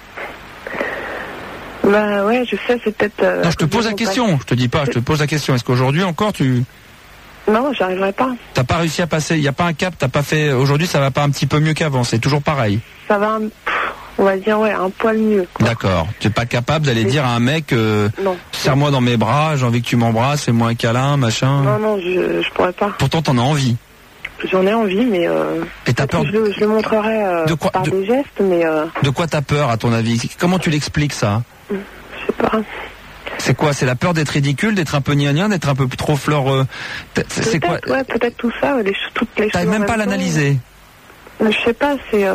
Speaker 1: Ouais, je sais, c'est peut-être...
Speaker 2: non, je te pose la question, je te dis pas, je te pose la question. Est-ce qu'aujourd'hui encore
Speaker 1: Non, j'arriverai pas.
Speaker 2: T'as pas réussi à passer, il n'y a pas un cap, t'as pas fait... Aujourd'hui, ça va pas un petit peu mieux qu'avant, c'est toujours pareil.
Speaker 1: Ça va, on va dire, un poil mieux. Quoi.
Speaker 2: D'accord. Tu n'es pas capable d'aller dire à un mec,
Speaker 1: non.
Speaker 2: Serre-moi dans mes bras, j'ai envie que tu m'embrasses, fais-moi un câlin, machin.
Speaker 1: Non, je pourrais pas.
Speaker 2: Pourtant, t'en as envie.
Speaker 1: J'en ai envie, mais...
Speaker 2: Et t'as peur...
Speaker 1: Je le montrerai par des gestes, mais...
Speaker 2: De quoi t'as peur, à ton avis? Comment tu l'expliques, ça?
Speaker 1: Je sais pas.
Speaker 2: C'est quoi? C'est la peur d'être ridicule, d'être un peu gnagnin, d'être un peu trop fleur... C'est quoi?
Speaker 1: Ouais, peut-être tout ça, toutes les choses.
Speaker 2: T'arrives même pas à l'analyser?
Speaker 1: Je sais pas, c'est...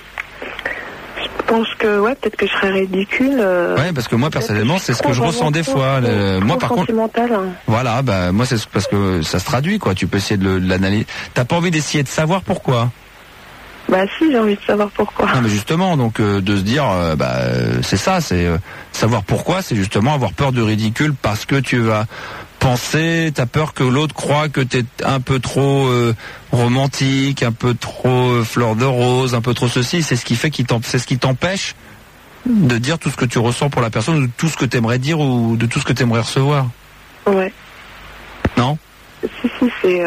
Speaker 1: Je pense que, peut-être que je serais ridicule.
Speaker 2: Ouais, parce que moi, personnellement, c'est ce que je ressens des fois. Moi, par contre... Voilà, moi, c'est parce que ça se traduit, quoi. Tu peux essayer de l'analyser. T'as pas envie d'essayer de savoir pourquoi?
Speaker 1: Si, j'ai envie de savoir pourquoi.
Speaker 2: Non, mais justement, donc de se dire, c'est ça, c'est savoir pourquoi, c'est justement avoir peur de ridicule parce que tu vas penser, t'as peur que l'autre croit que t'es un peu trop romantique, un peu trop fleur de rose, un peu trop ceci. C'est ce qui fait c'est ce qui t'empêche de dire tout ce que tu ressens pour la personne, ou de tout ce que t'aimerais dire ou de tout ce que t'aimerais recevoir.
Speaker 1: Ouais.
Speaker 2: Non?
Speaker 1: Si, c'est...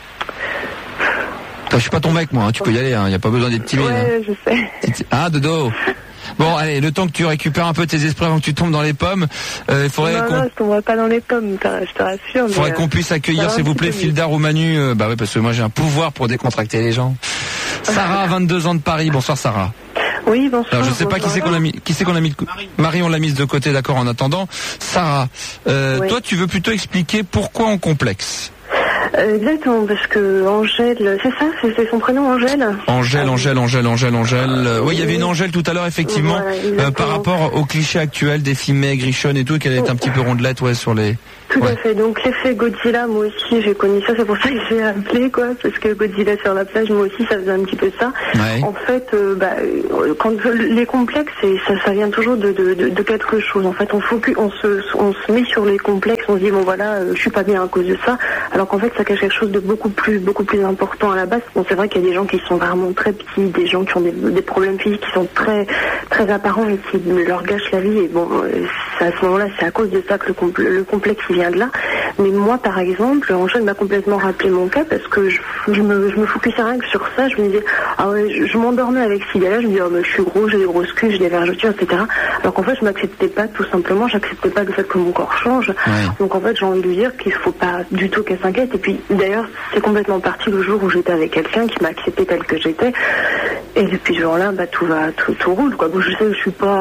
Speaker 2: Je suis pas ton mec, moi, hein. Tu peux y aller, hein. Y a pas besoin d'être timide.
Speaker 1: Ouais,
Speaker 2: hein.
Speaker 1: Je sais.
Speaker 2: Ah, dodo. Bon, allez, le temps que tu récupères un peu tes esprits avant que tu tombes dans les pommes, il faudrait
Speaker 1: Non, je tomberai pas dans les pommes, je te rassure.
Speaker 2: Il faudrait qu'on puisse accueillir, s'il vous plaît, Fildar ou Manu. Oui, parce que moi j'ai un pouvoir pour décontracter les gens. Sarah, 22 ans de Paris. Bonsoir Sarah.
Speaker 5: Oui, bonsoir.
Speaker 2: Alors, je sais pas qui c'est qu'on a mis de Marie, on l'a mise de côté, d'accord, en attendant. Sarah, toi, tu veux plutôt expliquer pourquoi on complexe?
Speaker 5: Exactement, parce que Angèle, c'est ça, c'est son prénom, Angèle.
Speaker 2: Angèle. Oui, il y avait une Angèle tout à l'heure, effectivement, voilà, par rapport au cliché actuel des filles maigres, grichonnes et tout, qu'elle est un petit peu rondelette, sur les...
Speaker 5: Tout à fait. Donc l'effet Godzilla, moi aussi j'ai connu ça, c'est pour ça que j'ai appelé parce que Godzilla sur la plage, moi aussi ça faisait un petit peu ça. Ouais. En fait, quand les complexes, ça vient toujours de quelque chose. En fait, on se met sur les complexes, on se dit bon voilà, je suis pas bien à cause de ça, alors qu'en fait ça cache quelque chose de beaucoup plus important à la base. Bon, c'est vrai qu'il y a des gens qui sont vraiment très petits, des gens qui ont des problèmes physiques qui sont très très apparents et qui leur gâchent la vie. Et bon, à ce moment-là, c'est à cause de ça que le complexe il vient de là. Mais moi, par exemple, Angèle m'a complètement rappelé mon cas parce que je me focusais rien que sur ça. Je me disais, ah ouais, je m'endormais avec cette idée-là. Je me disais, oh, mais je suis gros, j'ai des grosses cuisses, j'ai des vergetures, etc. Alors qu'en fait, je m'acceptais pas, tout simplement. J'acceptais pas le fait que mon corps change. Ouais. Donc en fait, j'ai envie de lui dire qu'il faut pas du tout qu'elle s'inquiète. Et puis, d'ailleurs, c'est complètement parti le jour où j'étais avec quelqu'un qui m'a accepté tel que j'étais. Et depuis ce jour-là, tout roule, quoi. Bon, je sais que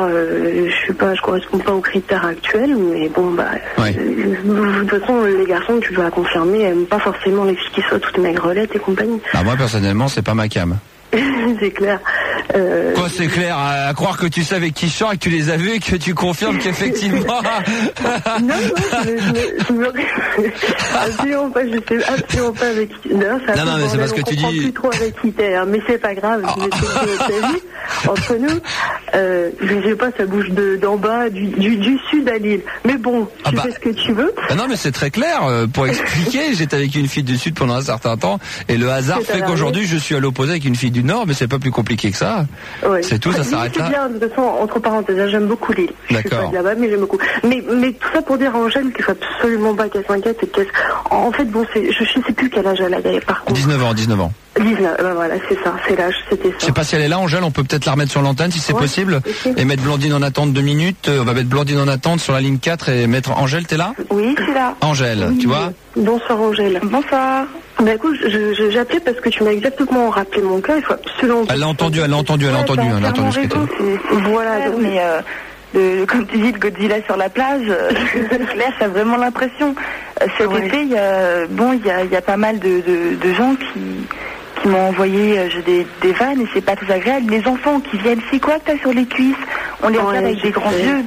Speaker 5: je correspond pas aux critères actuels, mais bon, ouais. De toute façon, les garçons, tu dois confirmer, n'aiment pas forcément les filles qui soient toutes maigrelettes et compagnie.
Speaker 2: Ah, moi, personnellement, c'est pas ma cam.
Speaker 5: C'est clair.
Speaker 2: Quoi, c'est clair, à croire que tu sais avec qui je sors et que tu les as vus et que tu confirmes qu'effectivement...
Speaker 5: Non, je me... absolument pas, je sais absolument pas avec qui... Non,
Speaker 2: mais c'est parce que tu dis...
Speaker 5: Je plus trop avec qui t'es, hein, mais c'est pas grave, je vais ta vie, entre nous, je sais pas, ça bouge d'en bas, du sud à Lille. Mais bon, tu fais ce que tu veux.
Speaker 2: Non, mais c'est très clair, pour expliquer, j'étais avec une fille du sud pendant un certain temps, et le hasard fait qu'aujourd'hui, je suis à l'opposé avec une fille du nord, mais c'est pas plus compliqué que ça. Ouais. C'est tout, ça s'arrête là.
Speaker 5: Bien, de toute façon, entre parenthèses, j'aime beaucoup Lille. Je suis pas de là-bas, mais j'aime beaucoup. Mais tout ça pour dire à Angèle qu'il faut absolument pas qu'elle s'inquiète et qu'elle... En fait, bon, je sais plus quel âge elle a d'ailleurs, par contre.
Speaker 2: 19 ans.
Speaker 5: 19, voilà, c'est ça, c'est l'âge, c'était ça.
Speaker 2: Je sais pas si elle est là, Angèle, on peut peut-être la remettre sur l'antenne si c'est possible. Et mettre Blandine en attente 2 minutes. On va mettre Blandine en attente sur la ligne 4 et mettre Angèle, t'es là?
Speaker 3: Oui, je suis là.
Speaker 2: Angèle, oui, tu vois?
Speaker 5: Bonsoir Angèle.
Speaker 3: Bonsoir.
Speaker 5: Écoute, j'ai appelé parce que tu m'as exactement rappelé mon cas, il faut absolument...
Speaker 2: Elle l'a entendu ce que tu dis.
Speaker 3: Voilà, donc, mais... comme tu dis, le Godzilla sur la plage, Claire, j'ai vraiment l'impression. Cet été, il y a pas mal de gens qui m'ont envoyé des vannes et c'est pas très agréable. Les enfants qui viennent, c'est quoi que t'as sur les cuisses? On les regarde avec des grands yeux,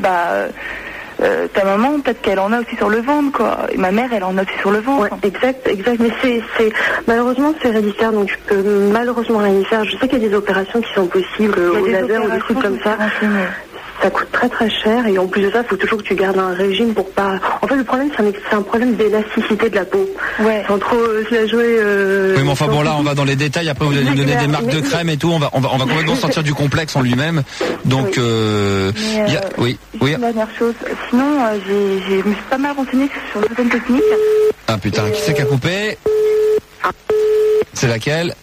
Speaker 3: ta maman, peut-être qu'elle en a aussi sur le ventre, quoi. Et ma mère, elle en a aussi sur le ventre.
Speaker 5: Ouais, exact. Mais c'est malheureusement, c'est héréditaire, donc tu peux malheureusement rien y faire. Je sais qu'il y a des opérations qui sont possibles au laser ou des trucs comme ça. Ça coûte très très cher et en plus de ça, il faut toujours que tu gardes un régime pour pas... En fait, le problème, c'est un problème d'élasticité de la peau. Ouais. Sans trop se la jouer...
Speaker 2: Oui, mais enfin bon, là, on va dans les détails. Après, vous allez nous donner des marques de crème et tout. On va complètement sortir du complexe en lui-même. Donc, oui.
Speaker 3: Une dernière chose. Sinon, je me suis pas mal renseignée sur certaines techniques.
Speaker 2: Ah putain, qui c'est qui a coupé? C'est laquelle?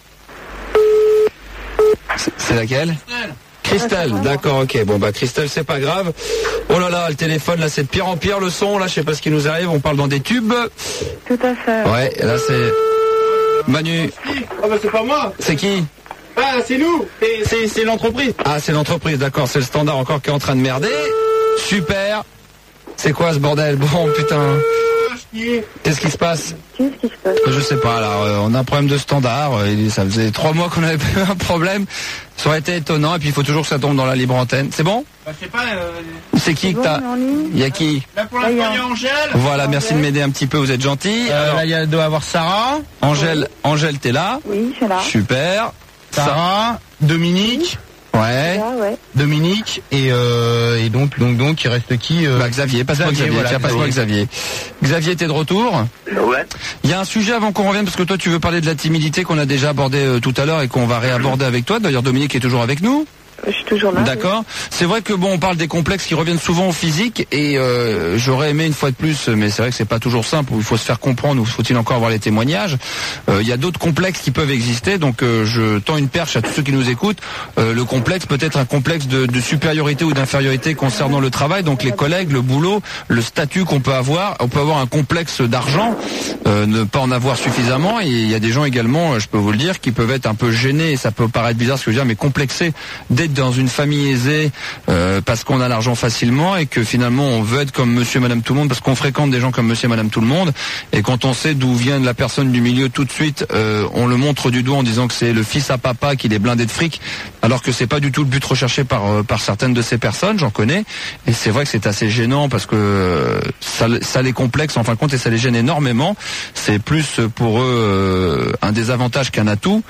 Speaker 2: C'est laquelle? Christelle, d'accord, ok. Bon, Christelle, c'est pas grave. Oh là là, le téléphone, là, c'est de pire en pire, le son, là, je sais pas ce qui nous arrive, on parle dans des tubes.
Speaker 3: Tout à fait.
Speaker 2: Ouais, là, c'est... Manu.
Speaker 6: Ah c'est pas moi.
Speaker 2: C'est qui?
Speaker 6: Ah, c'est nous. C'est l'entreprise.
Speaker 2: Ah, c'est l'entreprise, d'accord, c'est le standard encore qui est en train de merder. Super. C'est quoi ce bordel? Bon, putain. Qu'est-ce qui se passe? Je sais pas, là, on a un problème de standard, ça faisait 3 mois qu'on avait pas un problème, ça aurait été étonnant, et puis il faut toujours que ça tombe dans la libre antenne. C'est bon?
Speaker 6: Je sais pas,
Speaker 2: c'est qui que t'as? Il y a qui?
Speaker 6: Là pour l'instant il y a Angèle.
Speaker 2: Voilà, merci de m'aider un petit peu, vous êtes gentil.
Speaker 6: Là il doit y avoir Sarah.
Speaker 2: Angèle, t'es là?
Speaker 3: Oui, je suis là.
Speaker 2: Super.
Speaker 6: Sarah, Dominique.
Speaker 2: Ouais.
Speaker 6: Dominique et donc il reste qui?
Speaker 2: Xavier, passe-moi Xavier. Voilà, tiens, passe-moi Xavier. Xavier, t'es de retour?
Speaker 4: Ouais.
Speaker 2: Il y a un sujet avant qu'on revienne parce que toi tu veux parler de la timidité qu'on a déjà abordé tout à l'heure et qu'on va réaborder avec toi. D'ailleurs Dominique est toujours avec nous.
Speaker 1: je suis toujours là.
Speaker 2: D'accord. C'est vrai que on parle des complexes qui reviennent souvent au physique et j'aurais aimé une fois de plus, mais c'est vrai que c'est pas toujours simple. Il faut se faire comprendre, ou faut-il encore avoir les témoignages. Il y a d'autres complexes qui peuvent exister, donc je tends une perche à tous ceux qui nous écoutent. Le complexe peut être un complexe de supériorité ou d'infériorité concernant le travail, donc les collègues, le boulot, le statut qu'on peut avoir. On peut avoir un complexe d'argent, ne pas en avoir suffisamment, et il y a des gens également, je peux vous le dire, qui peuvent être un peu gênés, et ça peut paraître bizarre ce que je veux dire, mais complexés d'être dans une famille aisée parce qu'on a l'argent facilement et que finalement on veut être comme monsieur et madame tout le monde parce qu'on fréquente des gens comme monsieur et madame tout le monde, et quand on sait d'où vient la personne du milieu, tout de suite on le montre du doigt en disant que c'est le fils à papa qu'il est blindé de fric, alors que c'est pas du tout le but recherché par certaines de ces personnes, j'en connais, et c'est vrai que c'est assez gênant parce que ça les complexe en fin de compte et ça les gêne énormément. C'est plus pour eux un désavantage qu'un atout.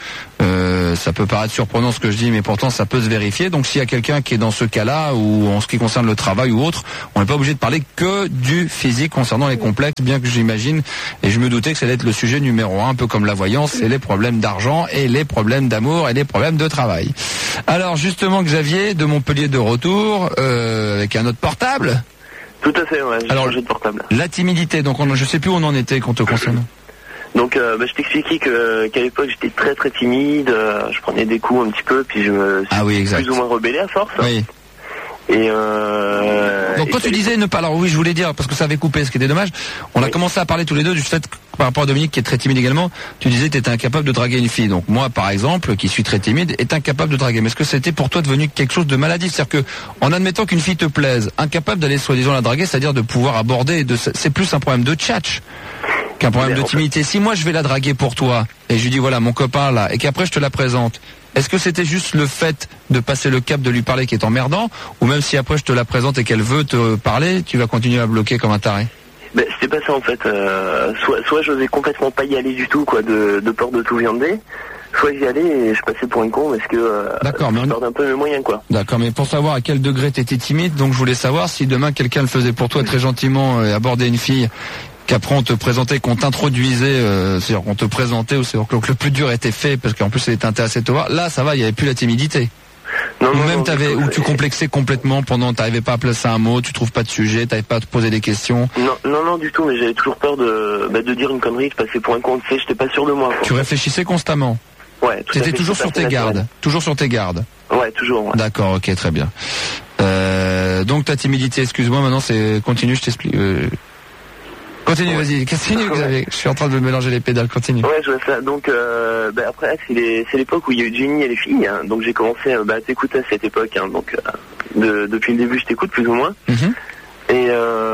Speaker 2: Ça peut paraître surprenant ce que je dis, mais pourtant ça peut se vérifier. Donc s'il y a quelqu'un qui est dans ce cas-là, ou en ce qui concerne le travail ou autre, on n'est pas obligé de parler que du physique concernant les complexes, bien que j'imagine, et je me doutais que ça allait être le sujet numéro 1, un peu comme la voyance, c'est les problèmes d'argent et les problèmes d'amour et les problèmes de travail. Alors justement, Xavier, de Montpellier de retour, avec un autre portable.
Speaker 4: Tout à fait, ouais, j'ai changé de portable.
Speaker 2: La timidité, donc je sais plus où on en était quand te concernant.
Speaker 4: Donc je t'expliquais qu'à l'époque j'étais très très timide, je prenais des coups un petit peu, puis je me suis plus ou moins rebellé à force.
Speaker 2: Oui.
Speaker 4: Et
Speaker 2: donc quand tu disais ne pas, alors oui je voulais dire, parce que ça avait coupé, ce qui était dommage, on a commencé à parler tous les deux du fait que, par rapport à Dominique qui est très timide également, tu disais que tu étais incapable de draguer une fille. Donc moi par exemple, qui suis très timide, est incapable de draguer. Mais est-ce que c'était pour toi devenu quelque chose de maladif? C'est-à-dire que, en admettant qu'une fille te plaise, incapable d'aller soi-disant la draguer, c'est-à-dire de pouvoir aborder, c'est plus un problème de tchatch qu'un problème de timidité. Si moi je vais la draguer pour toi, et je lui dis voilà mon copain là, et qu'après je te la présente, est-ce que c'était juste le fait de passer le cap de lui parler qui est emmerdant, ou même si après je te la présente et qu'elle veut te parler, tu vas continuer à bloquer comme un taré?
Speaker 4: Ben, c'était pas ça en fait. Soit j'osais complètement pas y aller du tout, quoi, de peur de tout viander. Soit j'y allais et je passais pour une con parce que je perdais un peu mes moyens, quoi.
Speaker 2: D'accord, mais pour savoir à quel degré t'étais timide, donc je voulais savoir si demain quelqu'un le faisait pour toi très gentiment, aborder une fille, qu'après on te présentait, qu'on t'introduisait, c'est-à-dire qu'on te présentait, ou c'est-à-dire que le plus dur était fait, parce qu'en plus elle était intéressée de te voir, là ça va, il n'y avait plus la timidité. Ou même où tu complexais complètement t'arrivais pas à placer un mot, tu trouves pas de sujet, t'arrivais pas à te poser des questions.
Speaker 4: Non du tout, mais j'avais toujours peur de dire une connerie, de passer pour un con, tu sais, j'étais pas sûr de moi, quoi.
Speaker 2: Tu réfléchissais constamment?
Speaker 4: Ouais, tout à fait.
Speaker 2: T'étais toujours sur tes gardes? Toujours sur tes gardes?
Speaker 4: Ouais, toujours, ouais.
Speaker 2: D'accord, ok, très bien. Donc ta timidité, excuse-moi, maintenant continue, je t'explique. Continue, vas-y, continue, Xavier. Je suis en train de mélanger les pédales, continue.
Speaker 4: Ouais, je vois ça. Donc, après, c'est l'époque où il y a eu Jenny et les filles, hein. Donc j'ai commencé à t'écouter à cette époque, hein. Donc, depuis le début, je t'écoute plus ou moins. Mm-hmm. Et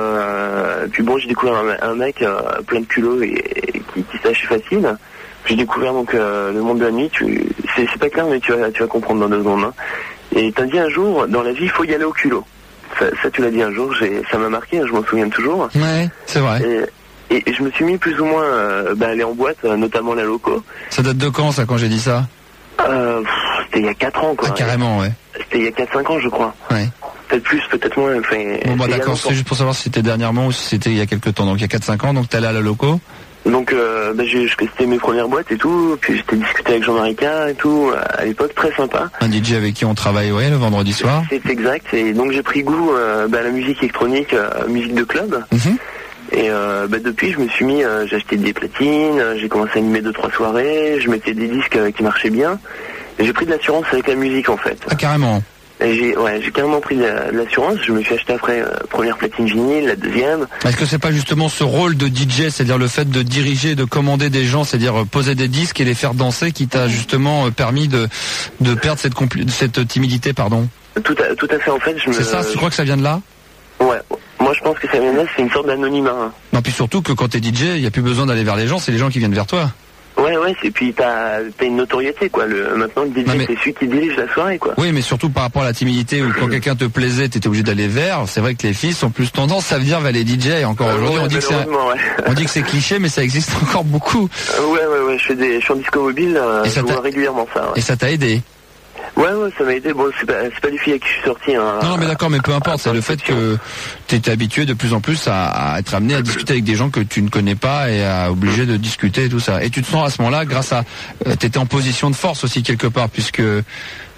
Speaker 4: puis bon, j'ai découvert un mec plein de culot et qui s'achète facile. J'ai découvert donc le monde de la nuit. C'est pas clair, mais tu vas comprendre dans 2 secondes, hein. Et t'as dit un jour, dans la vie, il faut y aller au culot. Ça tu l'as dit un jour, ça m'a marqué, je m'en souviens toujours.
Speaker 2: Ouais, c'est vrai.
Speaker 4: Et je me suis mis plus ou moins à aller en boîte, notamment la loco.
Speaker 2: Ça date de quand, ça, quand j'ai dit ça?
Speaker 4: C'était il y a 4 ans, quoi.
Speaker 2: Ah, carrément, ouais.
Speaker 4: C'était il y a 4-5 ans, je crois.
Speaker 2: Ouais.
Speaker 4: Peut-être plus, peut-être moins. Enfin,
Speaker 2: bon, d'accord, c'est juste pour savoir si c'était dernièrement ou si c'était il y a quelques temps. Donc il y a 4-5 ans, donc t'es allé à la loco. Donc
Speaker 4: c'était mes premières boîtes et tout, puis j'étais discuté avec Jean-Marie K et tout, à l'époque, très sympa.
Speaker 2: Un DJ avec qui on travaille, ouais, le vendredi soir.
Speaker 4: C'est exact, et donc j'ai pris goût à la musique électronique, musique de club. Mm-hmm. Et depuis je me suis mis, j'ai acheté des platines, j'ai commencé à animer 2-3 soirées, je mettais des disques qui marchaient bien, et j'ai pris de l'assurance avec la musique en fait.
Speaker 2: Ah, carrément.
Speaker 4: Et j'ai carrément pris de l'assurance. Je me suis acheté après première platine vinyle, la deuxième.
Speaker 2: Est-ce que c'est pas justement ce rôle de DJ, c'est-à-dire le fait de diriger, de commander des gens, c'est-à-dire poser des disques et les faire danser, qui t'a justement permis de perdre cette timidité, pardon?
Speaker 4: Tout à fait, en fait.
Speaker 2: C'est ça, tu crois que ça vient de là?
Speaker 4: Ouais. Moi, je pense que ça vient de là, c'est une sorte d'anonymat. Hein.
Speaker 2: Non, puis surtout que quand t'es DJ, il n'y a plus besoin d'aller vers les gens, c'est les gens qui viennent vers toi.
Speaker 4: Ouais, et puis t'as une notoriété, quoi. Maintenant, le DJ, c'est celui qui dirige la soirée, quoi.
Speaker 2: Oui, mais surtout par rapport à la timidité, où quand quelqu'un te plaisait, t'étais obligé d'aller vers. C'est vrai que les filles sont plus tendance à venir vers les DJ. Et encore aujourd'hui, on dit que c'est cliché, mais ça existe encore beaucoup.
Speaker 4: Ouais, je suis en disco mobile, je vois régulièrement ça. Ouais.
Speaker 2: Et ça t'a aidé?
Speaker 4: Ouais, ça m'a aidé. Bon, c'est pas les filles avec qui je suis sorti. Hein,
Speaker 2: non, mais d'accord, mais peu importe. C'est le fait que t'es habitué de plus en plus à être amené à discuter avec des gens que tu ne connais pas et à obligé de discuter et tout ça. Et tu te sens à ce moment-là, grâce à, t'étais en position de force aussi quelque part, puisque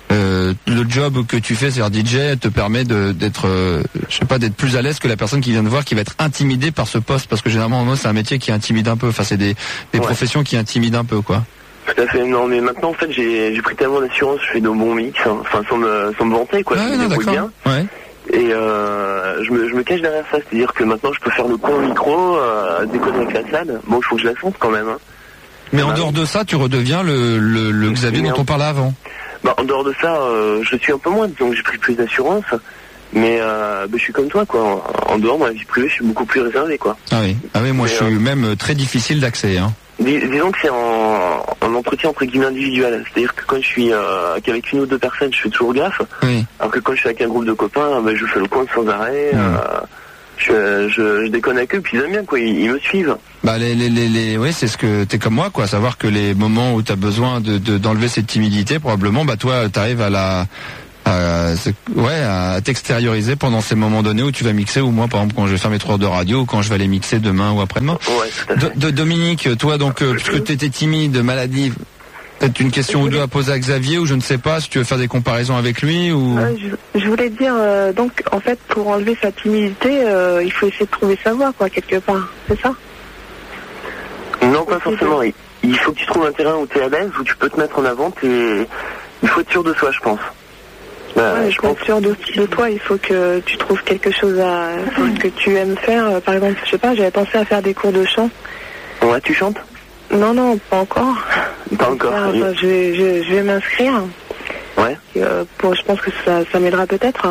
Speaker 2: le job que tu fais, c'est-à-dire DJ, te permet d'être plus à l'aise que la personne qui vient de voir, qui va être intimidée par ce poste, parce que généralement moi c'est un métier qui intimide un peu. Enfin, c'est des professions qui intimident un peu, quoi.
Speaker 4: Tout à fait. Non, mais maintenant en fait j'ai pris tellement d'assurance, je fais de bons mix, enfin sans me vanter, quoi.
Speaker 2: Je me débrouille bien. Ouais.
Speaker 4: Et je me cache derrière ça, c'est-à-dire que maintenant je peux faire le con au micro, déconner avec la salle. Bon, il faut que je la sente quand même. Hein.
Speaker 2: Mais en dehors de ça, tu redeviens le Xavier dont on parlait avant.
Speaker 4: Bah, en dehors de ça, je suis un peu moins, donc j'ai pris plus d'assurance. Mais je suis comme toi, quoi. En dehors, moi, la vie privée, je suis beaucoup plus réservé, quoi.
Speaker 2: Ah oui, moi je suis même très difficile d'accès. Hein.
Speaker 4: Disons que c'est en entretien entre guillemets individuel. C'est-à-dire que quand je suis qu'avec une ou deux personnes, je fais toujours gaffe. Oui. Alors que quand je suis avec un groupe de copains, je fais le coin sans arrêt. Je déconne avec eux, puis ils aiment bien, quoi. Ils me suivent.
Speaker 2: Bah oui, c'est ce que t'es comme moi, quoi. Savoir que les moments où t'as besoin d'enlever cette timidité, probablement, toi, t'arrives à t'extérioriser pendant ces moments donnés où tu vas mixer, ou moi par exemple quand je vais faire mes 3 heures de radio, ou quand je vais aller mixer demain ou après-demain.
Speaker 4: Ouais,
Speaker 2: Dominique, toi donc puisque tu étais timide, maladive, peut-être une question ou deux à poser à Xavier, ou je ne sais pas si tu veux faire des comparaisons avec lui ou.
Speaker 1: Je voulais dire donc en fait pour enlever sa timidité, il faut essayer de trouver sa voie, quoi, quelque part, c'est ça?
Speaker 4: Non, pas forcément. Il faut que tu trouves un terrain où tu es à l'aise, où tu peux te mettre en avant. Il faut être sûr de soi, je pense.
Speaker 1: Je pense sûr de toi, il faut que tu trouves quelque chose que tu aimes faire. Par exemple, je sais pas, j'avais pensé à faire des cours de chant.
Speaker 4: Ouais, tu chantes?
Speaker 1: Non, pas encore.
Speaker 4: Pas encore.
Speaker 1: Je vais m'inscrire.
Speaker 4: Ouais.
Speaker 1: Je pense que ça m'aidera peut-être.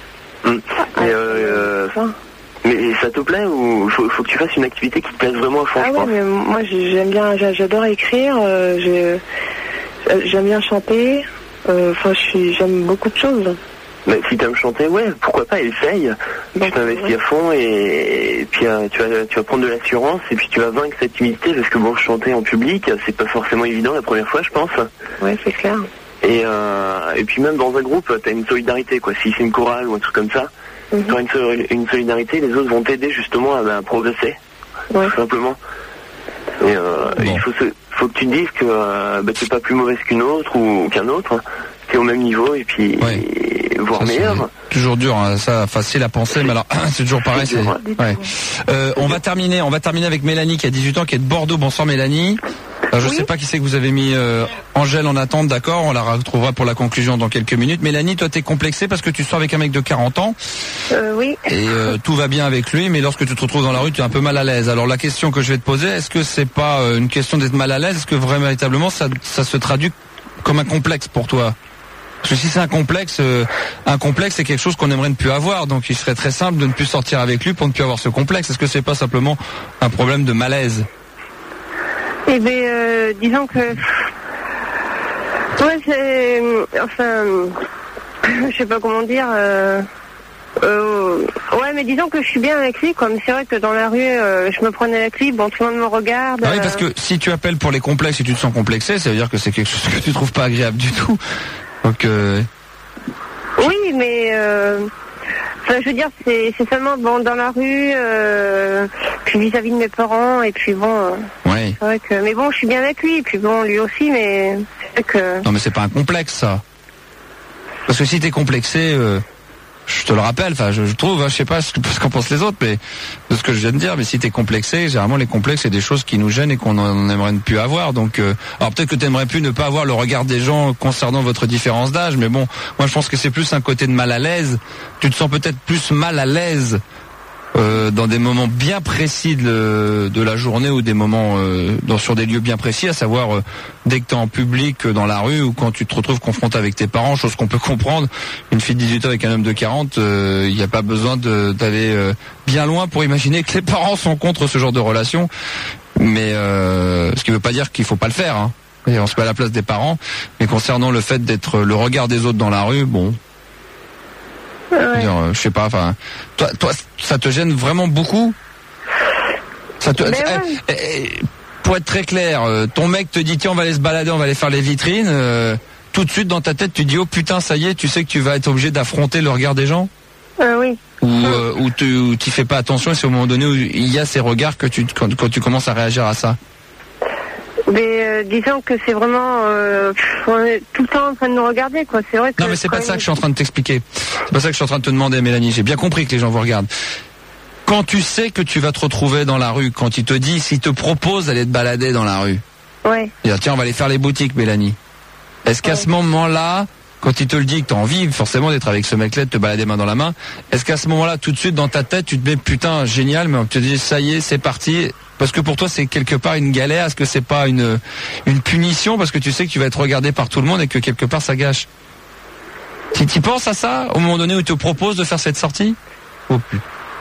Speaker 4: Mais ça te plaît ou faut que tu fasses une activité qui te plaise vraiment à fond?
Speaker 1: Ah ouais, mais moi j'aime bien, j'adore écrire, j'aime bien chanter. J'aime beaucoup de choses.
Speaker 4: Mais si t'aimes chanter, ouais, pourquoi pas, essaye. Tu t'investis à fond et puis tu vas prendre de l'assurance et puis tu vas vaincre cette timidité, parce que bon, chanter en public, c'est pas forcément évident la première fois, je pense.
Speaker 1: Ouais, c'est clair.
Speaker 4: Et puis même dans un groupe, t'as une solidarité, quoi. Si c'est une chorale ou un truc comme ça, t'auras une solidarité, les autres vont t'aider justement à progresser, tout simplement. Et il faut que tu te dises que t'es pas plus mauvaise qu'une autre ou qu'un autre, t'es au même niveau et puis voire meilleur.
Speaker 2: Toujours dur, hein, ça, facile à penser, mais alors c'est toujours pareil. On va terminer avec Mélanie qui a 18 ans, qui est de Bordeaux. Bonsoir Mélanie. Alors, je sais pas qui c'est que vous avez mis Angèle en attente, d'accord, on la retrouvera pour la conclusion dans quelques minutes. Mélanie, toi t'es complexée parce que tu sors avec un mec de 40 ans.
Speaker 1: Oui.
Speaker 2: Et tout va bien avec lui, mais lorsque tu te retrouves dans la rue, tu es un peu mal à l'aise. Alors la question que je vais te poser, est-ce que c'est pas une question d'être mal à l'aise? Est-ce que véritablement ça se traduit comme un complexe pour toi? Parce que si c'est un complexe c'est quelque chose qu'on aimerait ne plus avoir, donc il serait très simple de ne plus sortir avec lui pour ne plus avoir ce complexe. Est-ce que c'est pas simplement un problème de malaise?
Speaker 5: Eh bien, disons que... Ouais, c'est... Enfin... Je sais pas comment dire... Ouais, mais disons que je suis bien avec lui, comme c'est vrai que dans la rue, je me prenais avec lui, bon, tout le monde me regarde...
Speaker 2: Ah oui, parce que si tu appelles pour les complexes et tu te sens complexé, ça veut dire que c'est quelque chose que tu trouves pas agréable du tout. Donc...
Speaker 5: Oui, mais... Enfin, je veux dire, c'est seulement bon dans la rue, puis vis-à-vis de mes parents, et puis bon.
Speaker 2: Ouais.
Speaker 5: C'est vrai que, mais bon, je suis bien avec lui, et puis bon, lui aussi, mais c'est que.
Speaker 2: Non, mais c'est pas un complexe, ça. Parce que si t'es complexé, je te le rappelle, enfin, je trouve, je sais pas ce qu'en pensent les autres, mais de ce que je viens de dire, mais si t'es complexé, généralement les complexes, c'est des choses qui nous gênent et qu'on aimerait ne plus avoir. Donc, alors peut-être que t'aimerais plus ne pas avoir le regard des gens concernant votre différence d'âge, mais bon, moi je pense que c'est plus un côté de mal à l'aise. Tu te sens peut-être plus mal à l'aise dans des moments bien précis de la journée, ou des moments sur des lieux bien précis, à savoir dès que tu es en public, dans la rue, ou quand tu te retrouves confronté avec tes parents, chose qu'on peut comprendre. Une fille de 18 ans avec un homme de 40, il n'y a pas besoin d'aller bien loin pour imaginer que les parents sont contre ce genre de relation. Mais ce qui ne veut pas dire qu'il faut pas le faire, hein. Et on se met à la place des parents. Mais concernant le fait d'être le regard des autres dans la rue, bon...
Speaker 5: Ouais.
Speaker 2: Je sais pas, enfin, toi, ça te gêne vraiment beaucoup? Pour être très clair, ton mec te dit tiens, on va aller se balader, on va aller faire les vitrines. Tout de suite dans ta tête, tu dis oh putain, ça y est, tu sais que tu vas être obligé d'affronter le regard des gens?
Speaker 5: Oui.
Speaker 2: Ou tu fais pas attention, et c'est au moment donné où il y a ces regards que quand tu commences à réagir à ça?
Speaker 5: Mais disons que c'est vraiment, on est tout le temps en train de nous regarder, quoi. C'est vrai que.
Speaker 2: Non, mais c'est pas ça que je suis en train de t'expliquer. C'est pas ça que je suis en train de te demander, Mélanie. J'ai bien compris que les gens vous regardent. Quand tu sais que tu vas te retrouver dans la rue, quand il te dit, s'il te propose d'aller te balader dans la rue.
Speaker 5: Ouais.
Speaker 2: Dire, tiens, on va aller faire les boutiques, Mélanie. Est-ce qu'à ce moment-là, quand il te le dit, que t'as envie forcément d'être avec ce mec-là, de te balader main dans la main, est-ce qu'à ce moment-là, tout de suite dans ta tête, tu te mets putain, génial, mais tu te dis, ça y est, c'est parti. Parce que pour toi, c'est quelque part une galère. Est-ce que c'est pas une punition parce que tu sais que tu vas être regardé par tout le monde et que quelque part ça gâche? Tu penses à ça au moment donné où il te propose de faire cette sortie? Oh putain.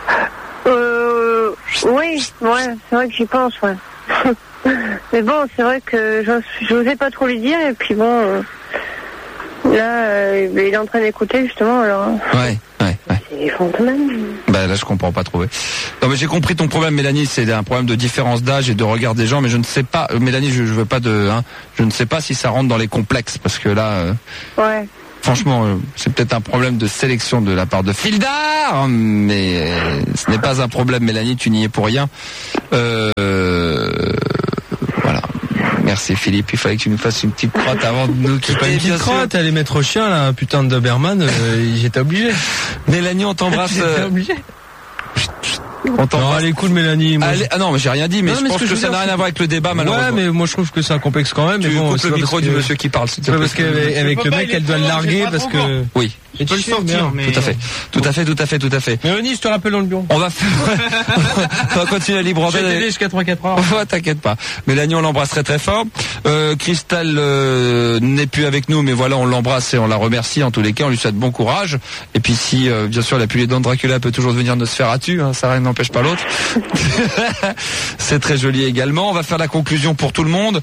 Speaker 5: Oui, ouais, c'est vrai que j'y pense, ouais. Mais bon, c'est vrai que j'osais pas trop lui dire, et puis bon, là, il est en train d'écouter, justement, alors.
Speaker 2: Ouais.
Speaker 5: C'est fantôme.
Speaker 2: Bah là, je comprends pas trop. Non, mais j'ai compris ton problème, Mélanie, c'est un problème de différence d'âge et de regard des gens, mais je ne sais pas, Mélanie, je veux pas je ne sais pas si ça rentre dans les complexes, parce que là.
Speaker 5: Ouais.
Speaker 2: Franchement, c'est peut-être un problème de sélection de la part de Fildar, mais ce n'est pas un problème, Mélanie, tu n'y es pour rien. Voilà. Merci Philippe, il fallait que tu nous fasses une petite crotte avant de nous quitter.
Speaker 6: Pas une petite crotte, aller mettre au chien là, un putain de Doberman, j'étais obligé.
Speaker 2: Mélanie, on t'embrasse.
Speaker 6: J'étais obligé.
Speaker 2: On t'embrasse.
Speaker 6: Non, elle est cool, Mélanie. Moi,
Speaker 2: ah non, mais j'ai rien dit, mais je pense que ça n'a rien à voir avec le débat, malheureusement.
Speaker 6: Ouais, mais moi je trouve que c'est un complexe quand même.
Speaker 2: Tu
Speaker 6: mais bon,
Speaker 2: coupes le micro du monsieur qui parle, s'il te
Speaker 6: plaît.
Speaker 2: plaît.
Speaker 6: Parce qu'avec le mec, elle doit le larguer parce que.
Speaker 2: Oui.
Speaker 6: Tu peux le sortir, mais.
Speaker 2: Tout à fait.
Speaker 6: Mélanie, je te rappelle dans le bureau.
Speaker 2: On va continuer à libre antenne.
Speaker 6: Je vais t'aider jusqu'à 3-4 heures.
Speaker 2: Oh, t'inquiète pas. Mélanie, on l'embrasse très très fort. Cristal n'est plus avec nous, mais voilà, on l'embrasse et on la remercie en tous les cas. On lui souhaite bon courage. Et puis si, bien sûr, la pluie dents de Dracula peut toujours venir de se faire atu, ça rien n'empêche pas l'autre. C'est très joli également. On va faire la conclusion pour tout le monde.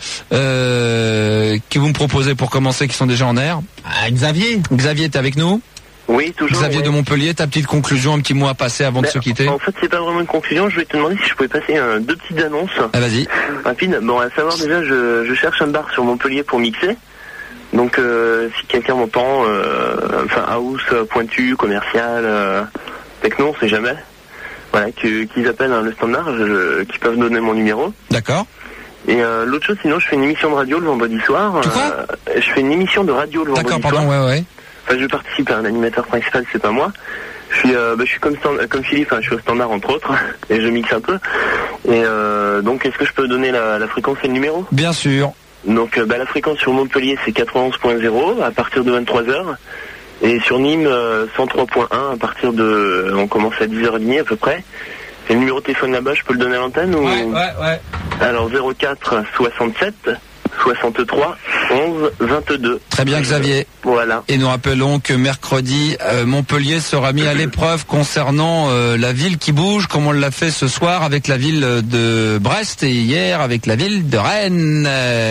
Speaker 2: Qui vous me proposez pour commencer, qui sont déjà en air?
Speaker 6: Xavier, t'es avec nous?
Speaker 4: Oui, toujours.
Speaker 2: Xavier de Montpellier, ta petite conclusion, un petit mot à passer avant de se quitter.
Speaker 4: En fait, c'est pas vraiment une conclusion. Je voulais te demander si je pouvais passer deux petites annonces.
Speaker 2: Ah, vas-y.
Speaker 4: Rapide. Bon, à savoir déjà, je cherche un bar sur Montpellier pour mixer. Donc, si quelqu'un m'entend, house, pointu, commercial, techno, on sait jamais. Voilà, qu'ils appellent le standard, qu'ils peuvent donner mon numéro.
Speaker 2: D'accord.
Speaker 4: Et l'autre chose, sinon, je fais une émission de radio le vendredi soir.
Speaker 2: Tu quoi
Speaker 4: je fais une émission de radio le vendredi soir.
Speaker 2: D'accord, pardon, ouais.
Speaker 4: Enfin, je participe à un animateur principal, c'est pas moi. Je suis comme Philippe, je suis au standard entre autres, et je mixe un peu. Et donc, est-ce que je peux donner la fréquence et le numéro?
Speaker 2: Bien sûr.
Speaker 4: Donc, la fréquence sur Montpellier, c'est 91.0 à partir de 23h. Et sur Nîmes, 103.1 à partir de... On commence à 10h30 à peu près. Et le numéro de téléphone là-bas, je peux le donner à l'antenne ou...
Speaker 6: Ouais.
Speaker 4: Alors 04 67 63 11 22.
Speaker 2: Très bien, Xavier.
Speaker 4: Voilà.
Speaker 2: Et nous rappelons que mercredi, Montpellier sera mis à l'épreuve concernant la ville qui bouge, comme on l'a fait ce soir avec la ville de Brest et hier avec la ville de Rennes.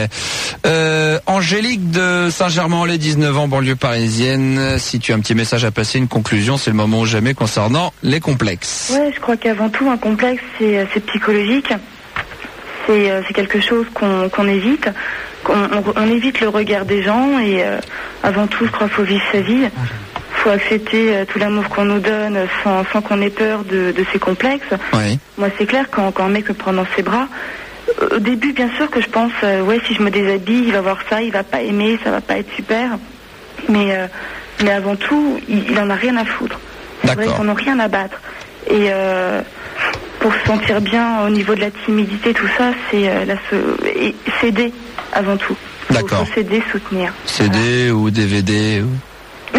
Speaker 2: Angélique de Saint-Germain-en-Laye, 19 ans, banlieue parisienne. Si tu as un petit message à passer, une conclusion, c'est le moment ou jamais concernant les complexes.
Speaker 3: Ouais, je crois qu'avant tout, un complexe, c'est psychologique. C'est quelque chose qu'on évite. On évite le regard des gens et avant tout, je crois qu'il faut vivre sa vie. Il faut accepter tout l'amour qu'on nous donne sans qu'on ait peur de ces complexes.
Speaker 2: Oui.
Speaker 3: Moi, c'est clair, quand un mec me prend dans ses bras, au début, bien sûr que je pense, si je me déshabille, il va voir ça, il va pas aimer, ça va pas être super. Mais avant tout, il en a rien à foutre. C'est vrai qu'on n'a rien à battre. Et pour se sentir bien au niveau de la timidité, tout ça, c'est céder avant tout.
Speaker 2: D'accord.
Speaker 3: Faut céder, soutenir.
Speaker 2: CD ou DVD ou...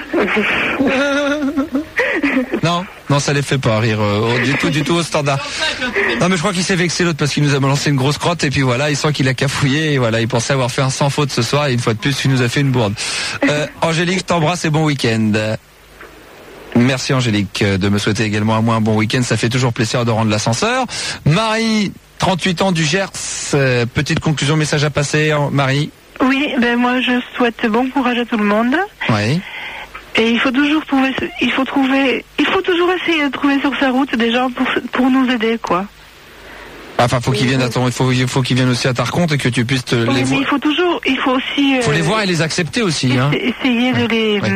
Speaker 2: Non, ça les fait pas rire du tout au standard. Non, mais je crois qu'il s'est vexé l'autre parce qu'il nous a balancé une grosse crotte et puis voilà, il sent qu'il a cafouillé et voilà, il pensait avoir fait un sans faute ce soir et une fois de plus, il nous a fait une bourde. Angélique, je t'embrasse et bon week-end. Merci Angélique de me souhaiter également à moi un bon week-end. Ça fait toujours plaisir de rendre l'ascenseur. Marie, 38 ans du Gers. Petite conclusion, message à passer, Marie.
Speaker 7: Oui, moi je souhaite bon courage à tout le monde.
Speaker 2: Oui.
Speaker 7: Et il faut toujours essayer de trouver sur sa route des gens pour nous aider, quoi.
Speaker 2: Enfin, faut qu'ils viennent il faut qu'ils viennent aussi à ta rencontre et que tu puisses les voir.
Speaker 7: Il faut aussi.
Speaker 2: Faut les voir et les accepter aussi.
Speaker 7: Essayer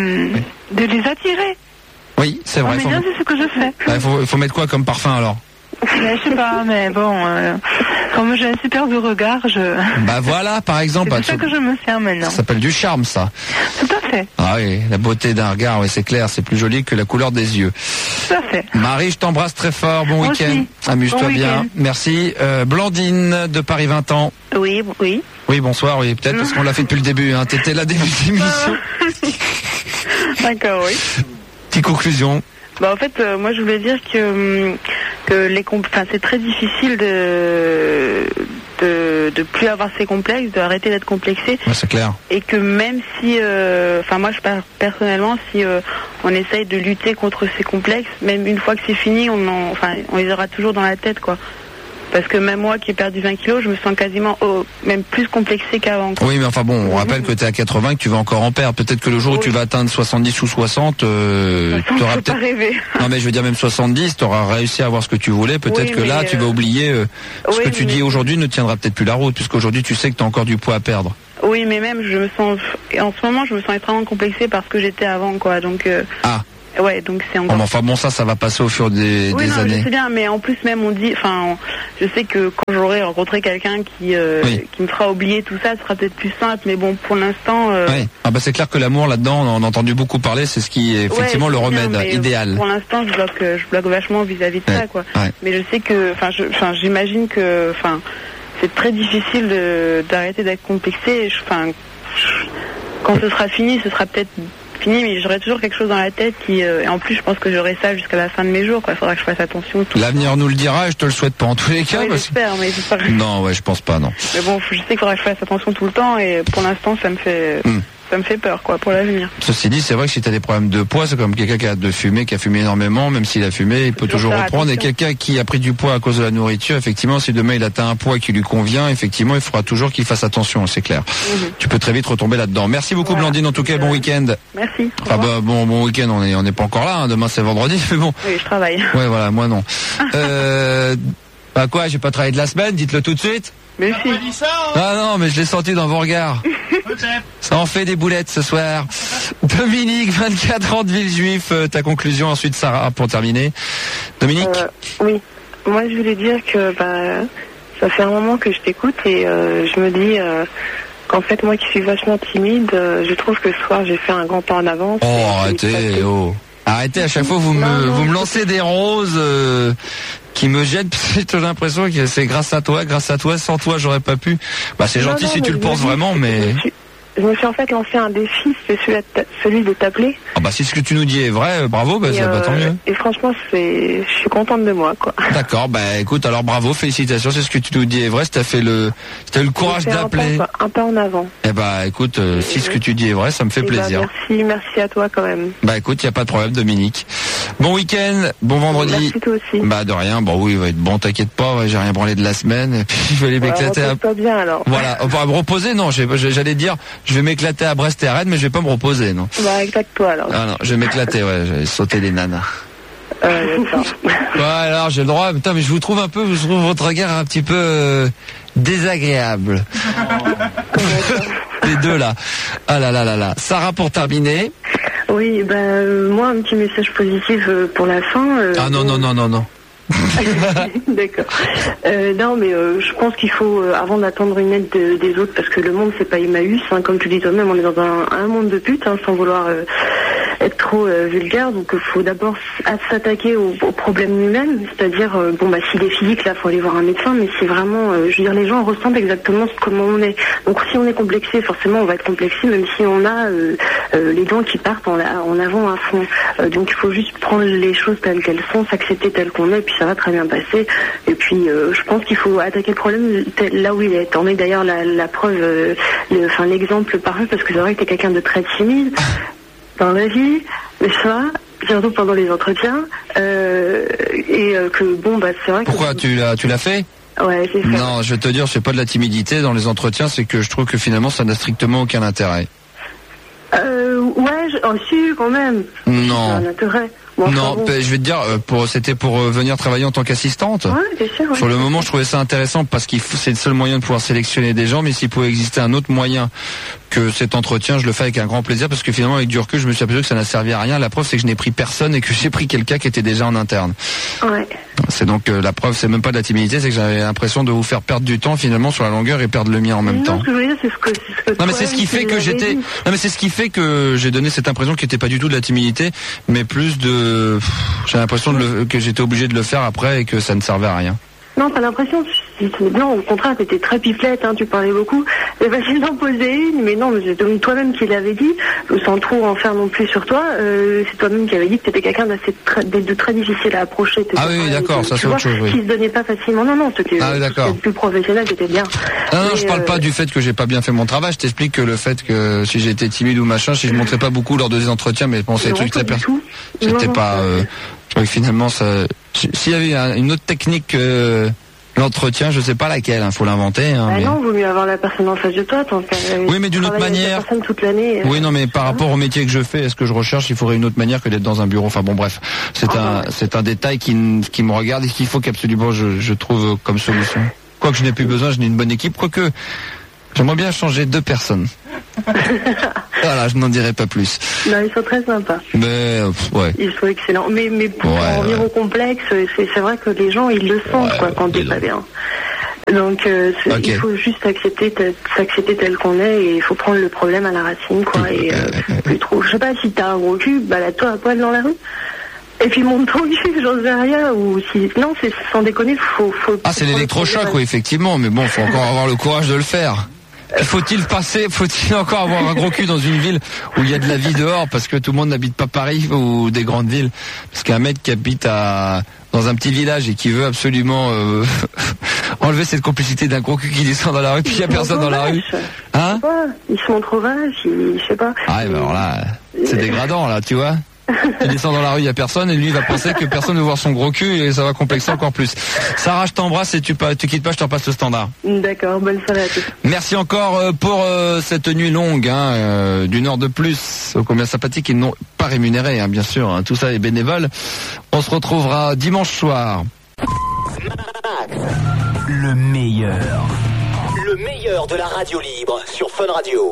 Speaker 7: de les attirer.
Speaker 2: Oui, c'est vrai.
Speaker 7: C'est ce que je fais.
Speaker 2: Il faut mettre quoi comme parfum alors?
Speaker 7: Je sais pas, mais bon, comme j'ai un super beau regard,
Speaker 8: Bah voilà, par exemple.
Speaker 7: C'est ça que je me sers maintenant.
Speaker 8: Ça s'appelle du charme, ça.
Speaker 7: Tout à fait.
Speaker 8: Ah oui, la beauté d'un regard, oui, c'est clair, c'est plus joli que la couleur des yeux.
Speaker 7: Tout à fait.
Speaker 8: Marie, je t'embrasse très fort, bon week-end. Amuse-toi bien. Merci. Blandine de Paris 20 ans.
Speaker 9: Oui.
Speaker 8: Oui, bonsoir, oui, peut-être parce qu'on l'a fait depuis le début, hein. T'étais là début de l'émission.
Speaker 1: D'accord, oui.
Speaker 8: Petite conclusion.
Speaker 1: Bah en fait, moi je voulais dire que c'est très difficile de plus avoir ces complexes, d'arrêter d'être complexé.
Speaker 8: Ouais, c'est clair.
Speaker 1: Et que même si, moi personnellement, si on essaye de lutter contre ces complexes, même une fois que c'est fini, on les aura toujours dans la tête, quoi. Parce que même moi qui ai perdu 20 kilos, je me sens quasiment même plus complexée qu'avant.
Speaker 8: Oui, mais enfin bon, on rappelle que tu es à 80, que tu vas encore en perdre. Peut-être que le jour où tu vas atteindre 70 ou 60, tu auras peut-être...
Speaker 1: pas rêver.
Speaker 8: Non mais je veux dire même 70, tu auras réussi à avoir ce que tu voulais. Peut-être que là, tu vas oublier ce que tu dis aujourd'hui ne tiendra peut-être plus la route, puisqu'aujourd'hui tu sais que tu as encore du poids à perdre.
Speaker 1: Oui, mais même en ce moment, je me sens extrêmement complexée parce que j'étais avant, quoi. Donc ouais, donc c'est encore...
Speaker 8: Enfin bon, ça va passer au fur des années.
Speaker 1: Je sais bien, mais en plus même je sais que quand j'aurai rencontré quelqu'un qui me fera oublier tout ça, ce sera peut-être plus simple, mais bon, pour l'instant...
Speaker 8: Oui. C'est clair que l'amour là-dedans, on a entendu beaucoup parler, c'est ce qui est effectivement le remède idéal.
Speaker 1: Pour l'instant, je bloque vachement vis-à-vis de ça, quoi. Ouais. Mais je sais que, j'imagine que, c'est très difficile d'arrêter d'être complexé. Quand ce sera fini, ce sera peut-être fini, mais j'aurai toujours quelque chose dans la tête et en plus je pense que j'aurai ça jusqu'à la fin de mes jours, quoi. Faudra que je fasse attention.
Speaker 8: L'avenir nous le dira et je te le souhaite pas en tous les cas.
Speaker 1: Oui, j'espère.
Speaker 8: Non, ouais, je pense pas, non.
Speaker 1: Mais bon, je sais qu'il faudra que je fasse attention tout le temps et pour l'instant ça me fait peur, quoi, pour l'avenir.
Speaker 8: Ceci dit, c'est vrai que si tu as des problèmes de poids, c'est comme quelqu'un qui a fumé énormément, même s'il a fumé, il peut toujours reprendre. Et quelqu'un qui a pris du poids à cause de la nourriture, effectivement, si demain il atteint un poids qui lui convient, effectivement, il faudra toujours qu'il fasse attention, c'est clair. Tu peux très vite retomber là-dedans. Merci beaucoup, Blandine, en tout cas, bon week-end.
Speaker 1: Merci.
Speaker 8: Bon week-end, on n'est pas encore là, hein. Demain c'est vendredi, mais bon.
Speaker 1: Oui, je travaille.
Speaker 8: Ouais, voilà, moi non. Quoi, j'ai pas travaillé de la semaine, dites-le tout de suite.
Speaker 1: Mais si.
Speaker 8: Ah non, mais je l'ai senti dans vos regards. Ça en fait des boulettes ce soir. Dominique, 24 ans de Villejuif, ta conclusion, ensuite Sarah pour terminer. Dominique.
Speaker 5: Oui, moi je voulais dire que ça fait un moment que je t'écoute et je me dis qu'en fait moi qui suis vachement timide, je trouve que ce soir j'ai fait un grand pas en avant. Arrêtez, à chaque fois vous me lancez des roses qui me jettent, j'ai l'impression que c'est grâce à toi, sans toi j'aurais pas pu. C'est gentil si tu le penses vraiment, mais... Je me suis en fait lancé un défi, c'est celui de t'appeler.
Speaker 8: Si ce que tu nous dis est vrai, bravo, tant mieux.
Speaker 5: Et franchement, je suis contente de moi, quoi.
Speaker 8: D'accord, écoute, alors bravo, félicitations, c'est ce que tu nous dis est vrai, si t'as le courage d'appeler.
Speaker 5: Un pas en avant.
Speaker 8: Écoute, si ce que tu dis est vrai, ça me fait plaisir.
Speaker 5: Merci à toi quand même.
Speaker 8: Écoute, y a pas de problème, Dominique. Bon week-end, bon vendredi.
Speaker 5: Merci toi aussi.
Speaker 8: De rien, oui, il va être bon, t'inquiète pas, j'ai rien branlé de la semaine, et puis je vais aller m'éclater
Speaker 5: Repose-toi bien alors.
Speaker 8: Voilà, on va me reposer, non, j'allais dire, je vais m'éclater à Brest et à Rennes, mais je vais pas me reposer, non.
Speaker 5: Éclate-toi alors.
Speaker 8: Ah non, je vais m'éclater, je vais sauter les nanas. Alors j'ai le droit, mais je vous trouve votre regard un petit peu désagréable. Les deux là. Ah là. Sarah pour terminer.
Speaker 5: Oui, moi un petit message positif pour la fin.
Speaker 8: Non.
Speaker 5: D'accord. Non, mais je pense qu'il faut, avant d'attendre une aide des autres, parce que le monde c'est pas Emmaüs, comme tu dis toi-même, on est dans un monde de putes, sans vouloir être trop vulgaire. Donc il faut d'abord s'attaquer au problème lui-même, c'est-à-dire s'il est physique, là faut aller voir un médecin, mais c'est vraiment, les gens ressentent exactement comment on est. Donc si on est complexé, forcément on va être complexé, même si on a les dents qui partent en avant à fond. Donc il faut juste prendre les choses telles qu'elles sont, s'accepter telles qu'on est, puis ça va très bien passer. Et puis je pense qu'il faut attaquer le problème là où il est. On est d'ailleurs la preuve, l'exemple parfait, parce que c'est vrai que t'es quelqu'un de très timide dans la vie, mais ça, surtout pendant les entretiens, et que c'est vrai.
Speaker 8: Pourquoi tu l'as fait?
Speaker 5: Ouais, c'est ça.
Speaker 8: Non, je vais te dire, c'est pas de la timidité dans les entretiens, c'est que je trouve que finalement ça n'a strictement aucun intérêt.
Speaker 5: Si, quand même.
Speaker 8: Non.
Speaker 5: Un intérêt.
Speaker 8: Je vais te dire, c'était pour venir travailler en tant qu'assistante.
Speaker 5: Ouais, bien sûr.
Speaker 8: Sur le moment, je trouvais ça intéressant parce que c'est le seul moyen de pouvoir sélectionner des gens, mais s'il pouvait exister un autre moyen que cet entretien, je le fais avec un grand plaisir parce que finalement, avec du recul, je me suis aperçu que ça n'a servi à rien. La preuve, c'est que je n'ai pris personne et que j'ai pris quelqu'un qui était déjà en interne.
Speaker 5: Ouais.
Speaker 8: C'est donc la preuve, c'est même pas de la timidité, c'est que j'avais l'impression de vous faire perdre du temps finalement sur la longueur et perdre le mien en même temps.
Speaker 5: Non, ce que je veux dire, c'est ce que
Speaker 8: non, mais c'est ce qui fait que j'étais. Non, mais c'est ce qui fait que j'ai donné cette impression qui n'était pas du tout de la timidité, mais plus de. J'ai l'impression que j'étais obligé de le faire après et que ça ne servait à rien.
Speaker 5: Non, t'as l'impression, non, au contraire, t'étais très piflette, hein, tu parlais beaucoup. C'est facile d'en poser une, mais non, c'est toi-même qui l'avais dit, sans trop en faire non plus sur toi, c'est toi-même qui avais dit que t'étais quelqu'un de très difficile à approcher.
Speaker 8: Ah oui, d'accord, ça c'est autre chose, oui.
Speaker 5: Qui se donnait pas facilement, non, c'était plus professionnel, c'était bien.
Speaker 8: Non, je parle pas du fait que j'ai pas bien fait mon travail, je t'explique que le fait que si j'étais timide ou machin, si je montrais pas beaucoup lors de des entretiens, mais bon, c'est des trucs très personnels. J'étais pas, je crois que finalement ça, s'il y avait une autre technique, l'entretien, je sais pas laquelle, faut l'inventer.
Speaker 5: Mais... Non, vaut mieux avoir la personne en face de toi.
Speaker 8: Oui, mais d'une autre manière.
Speaker 5: Toute l'année,
Speaker 8: oui, non, mais par rapport au métier que je fais, est-ce que je recherche, il faudrait une autre manière que d'être dans un bureau. Enfin bon, bref, c'est un détail qui me regarde et qu'il faut qu'absolument je trouve comme solution. Quoique je n'ai plus besoin, je n'ai une bonne équipe. Quoique j'aimerais bien changer 2 personnes. Voilà, je n'en dirai pas plus.
Speaker 5: Non, ils sont très sympas.
Speaker 8: Mais ouais.
Speaker 5: Ils sont excellents. Mais pour en revenir au complexe, c'est vrai que les gens ils le sentent quand t'es pas bien. Donc il faut juste s'accepter tel qu'on est et il faut prendre le problème à la racine quoi. Et plus trop. Je sais pas si t'as un gros cul, balade-toi à poil dans la rue. Et puis monte ton cul, j'en sais rien. Ou si non, c'est sans déconner, faut.
Speaker 8: C'est l'électrochoc, oui, effectivement. Mais bon, faut encore avoir le courage de le faire. Faut-il encore avoir un gros cul dans une ville où il y a de la vie dehors parce que tout le monde n'habite pas Paris ou des grandes villes? Parce qu'un mec qui habite dans un petit village et qui veut absolument enlever cette complicité d'un gros cul qui descend dans la rue, puis il n'y a personne dans la rue. Hein?
Speaker 5: Ils se montrent vaches, je sais pas.
Speaker 8: Ah, ben alors là, c'est dégradant, là, tu vois. Tu descends dans la rue, il n'y a personne, et lui, il va penser que personne ne veut voir son gros cul, et ça va complexer encore plus. Sarah, je t'embrasse, et tu quittes pas, je te repasse le standard.
Speaker 5: D'accord, bonne soirée à tous.
Speaker 8: Merci encore pour cette nuit longue, d'1 heure de plus, combien sympathique, et non pas rémunéré, bien sûr, tout ça est bénévole. On se retrouvera dimanche soir.
Speaker 9: Le meilleur de la radio libre sur Fun Radio.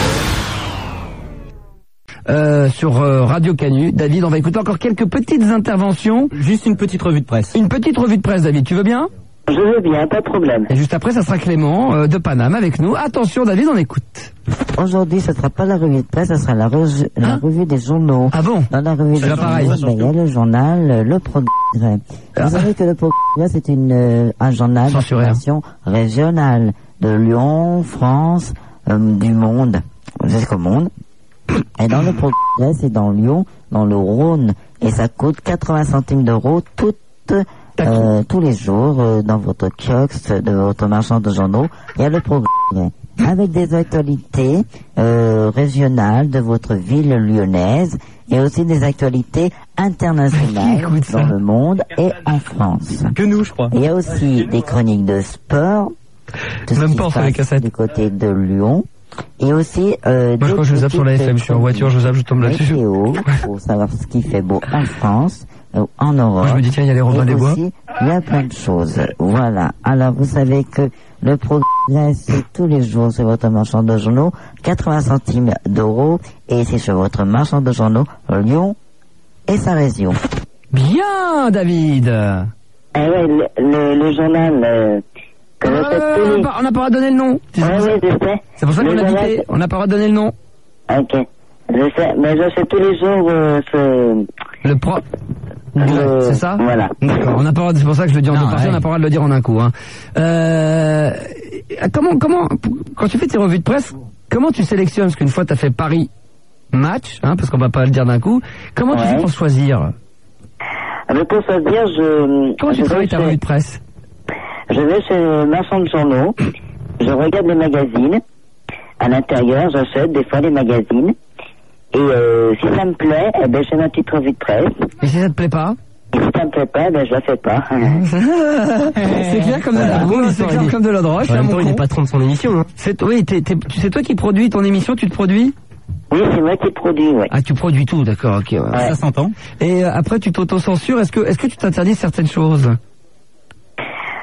Speaker 10: Sur Radio Canu. David, on va écouter encore quelques petites interventions.
Speaker 11: Juste une petite revue de presse.
Speaker 10: Une petite revue de presse, David, tu veux bien?
Speaker 12: Je veux bien, pas de problème.
Speaker 10: Et juste après, ça sera Clément de Paname avec nous. Attention, David, on écoute.
Speaker 13: Aujourd'hui, ce sera pas la revue de presse, ce sera la revue des journaux.
Speaker 10: Ah bon?
Speaker 13: Dans la revue des journaux, il y a le journal Le Progrès. Vous savez que Le Progrès, c'est un journal d'information régionale de Lyon, France, du monde, jusqu'au monde. Et dans Le Progrès, c'est dans Lyon, dans le Rhône, et ça coûte 80 centimes d'euros tous les jours dans votre kiosque de votre marchand de journaux. Il y a Le Progrès avec des actualités régionales de votre ville lyonnaise et aussi des actualités internationales dans le monde et en France.
Speaker 11: Que nous, je crois.
Speaker 13: Il y a aussi des chroniques de sport, tout ce qui se passe du côté de Lyon. Et aussi
Speaker 10: moi quand je zappe sur la FM, je suis en voiture, je zappe, je tombe là-dessus.
Speaker 13: Pour savoir ce qui fait beau en France, en Europe.
Speaker 10: Moi, je me dis tiens, il y a les Robins des Bois.
Speaker 13: Il y a plein de choses. Voilà. Alors vous savez que Le Progrès, c'est tous les jours sur votre marchand de journaux, 80 centimes d'euros, et c'est sur votre marchand de journaux Lyon et sa région.
Speaker 10: Bien, David.
Speaker 12: Le journal.
Speaker 10: On n'a pas le droit de donner le nom.
Speaker 12: Oui, je sais.
Speaker 10: C'est pour ça qu'on a dit on n'a pas le droit de donner le nom.
Speaker 12: Ok. Je sais, mais je sais tous les jours
Speaker 10: c'est ça?
Speaker 12: Voilà.
Speaker 10: D'accord. On n'a pas le droit, c'est pour ça que je le dis en deux parties, on n'a pas le droit de le dire en un coup. Comment, quand tu fais tes revues de presse, comment tu sélectionnes? Parce qu'une fois tu as fait Paris match, parce qu'on va pas le dire d'un coup. Comment tu fais pour choisir?
Speaker 12: Pour choisir,
Speaker 10: comment tu travailles ta revue de presse?
Speaker 12: Je vais chez le marchand de journaux, je regarde les magazines, à l'intérieur, j'achète des fois les magazines, et si ça me plaît, je fais ma petite revue de presse.
Speaker 10: Et si ça te plaît pas?
Speaker 12: Et si ça me plaît pas, je la fais pas.
Speaker 10: C'est clair comme de la drogue, c'est clair comme de la drogue.
Speaker 11: En même temps, il est patron de son émission.
Speaker 10: C'est toi qui produis ton émission, tu te produis?
Speaker 12: Oui, c'est moi qui produis, oui.
Speaker 10: Ah, tu produis tout, d'accord, ok. Ouais.
Speaker 11: Ça s'entend.
Speaker 10: Et après, tu t'auto-censures, est-ce que tu t'interdis certaines choses?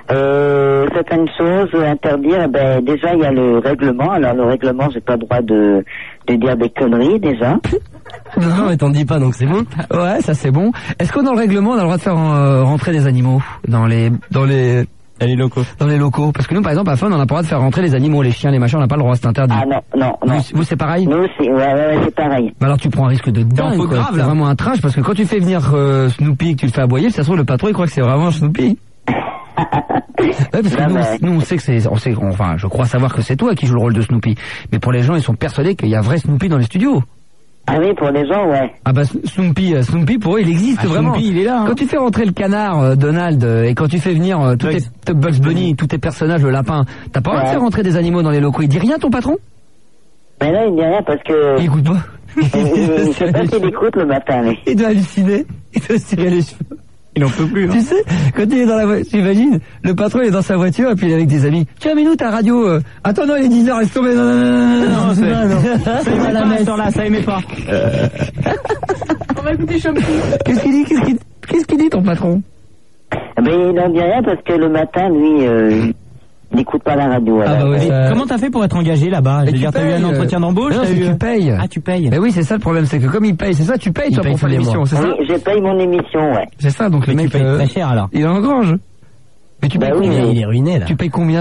Speaker 12: Certaines choses interdire, ben déjà il y a le règlement. Alors le règlement, j'ai pas le droit de dire des conneries déjà.
Speaker 10: Non, mais t'en dis pas, donc c'est bon. Ouais, ça c'est bon. Est-ce que dans le règlement, on a le droit de faire rentrer des animaux dans les locaux? Dans les locaux. Parce que nous, par exemple, à Fun, on n'a pas le droit de faire rentrer les animaux, les chiens, les machins, on n'a pas le droit, c'est interdit.
Speaker 12: Ah non.
Speaker 10: Vous c'est pareil?
Speaker 12: Nous, ouais, c'est pareil.
Speaker 10: Bah alors tu prends un risque de dingue, quoi. C'est vraiment un trash, parce que quand tu fais venir Snoopy et que tu le fais aboyer, ça se trouve, le patron, il croit que c'est vraiment Snoopy. Ouais, parce que nous, on sait que enfin, je crois savoir que c'est toi qui joue le rôle de Snoopy. Mais pour les gens, ils sont persuadés qu'il y a vrai Snoopy dans les studios.
Speaker 12: Ah oui, pour les gens, ouais.
Speaker 10: Ah bah Snoopy pour eux, il existe vraiment.
Speaker 11: Snoopy, il est là. Hein.
Speaker 10: Quand tu fais rentrer le canard, Donald, et quand tu fais venir Bugs Bunny, tous tes personnages, le lapin, t'as pas le droit de faire rentrer des animaux dans les locaux. Il dit rien, ton patron?
Speaker 12: Mais là, il dit rien parce que...
Speaker 10: Il écoute pas.
Speaker 12: Je sais pas s'il écoute le matin, mais...
Speaker 10: Il doit halluciner. Il doit se tirer les cheveux.
Speaker 11: Il en peut plus.
Speaker 10: Tu sais, quand il est dans la voiture, t'imagines, le patron il est dans sa voiture et puis il est avec des amis. Tiens, mais nous ta radio. Attends, non, il est 10h, laisse tomber. Non, ça aimait pas la heure là, ça aimait pas.
Speaker 7: On va écouter Chompi.
Speaker 10: Qu'est-ce qu'il dit ton patron?
Speaker 12: Mais il n'en dit rien parce que le matin, lui, il n'écoute pas la radio.
Speaker 11: Ah bah oui. Comment t'as fait pour être engagé là-bas? Je veux dire, t'as eu un entretien d'embauche?
Speaker 10: Tu payes.
Speaker 11: Ah, tu payes.
Speaker 10: Mais oui, c'est ça le problème, c'est que comme il paye, c'est ça, tu payes toi pour faire l'émission, c'est ça?
Speaker 12: Oui, je paye mon émission, ouais.
Speaker 10: C'est ça, donc le mec,
Speaker 11: tu payes très cher alors.
Speaker 10: Il engrange. Mais tu payes combien?
Speaker 11: Il est ruiné là.
Speaker 10: Tu payes combien?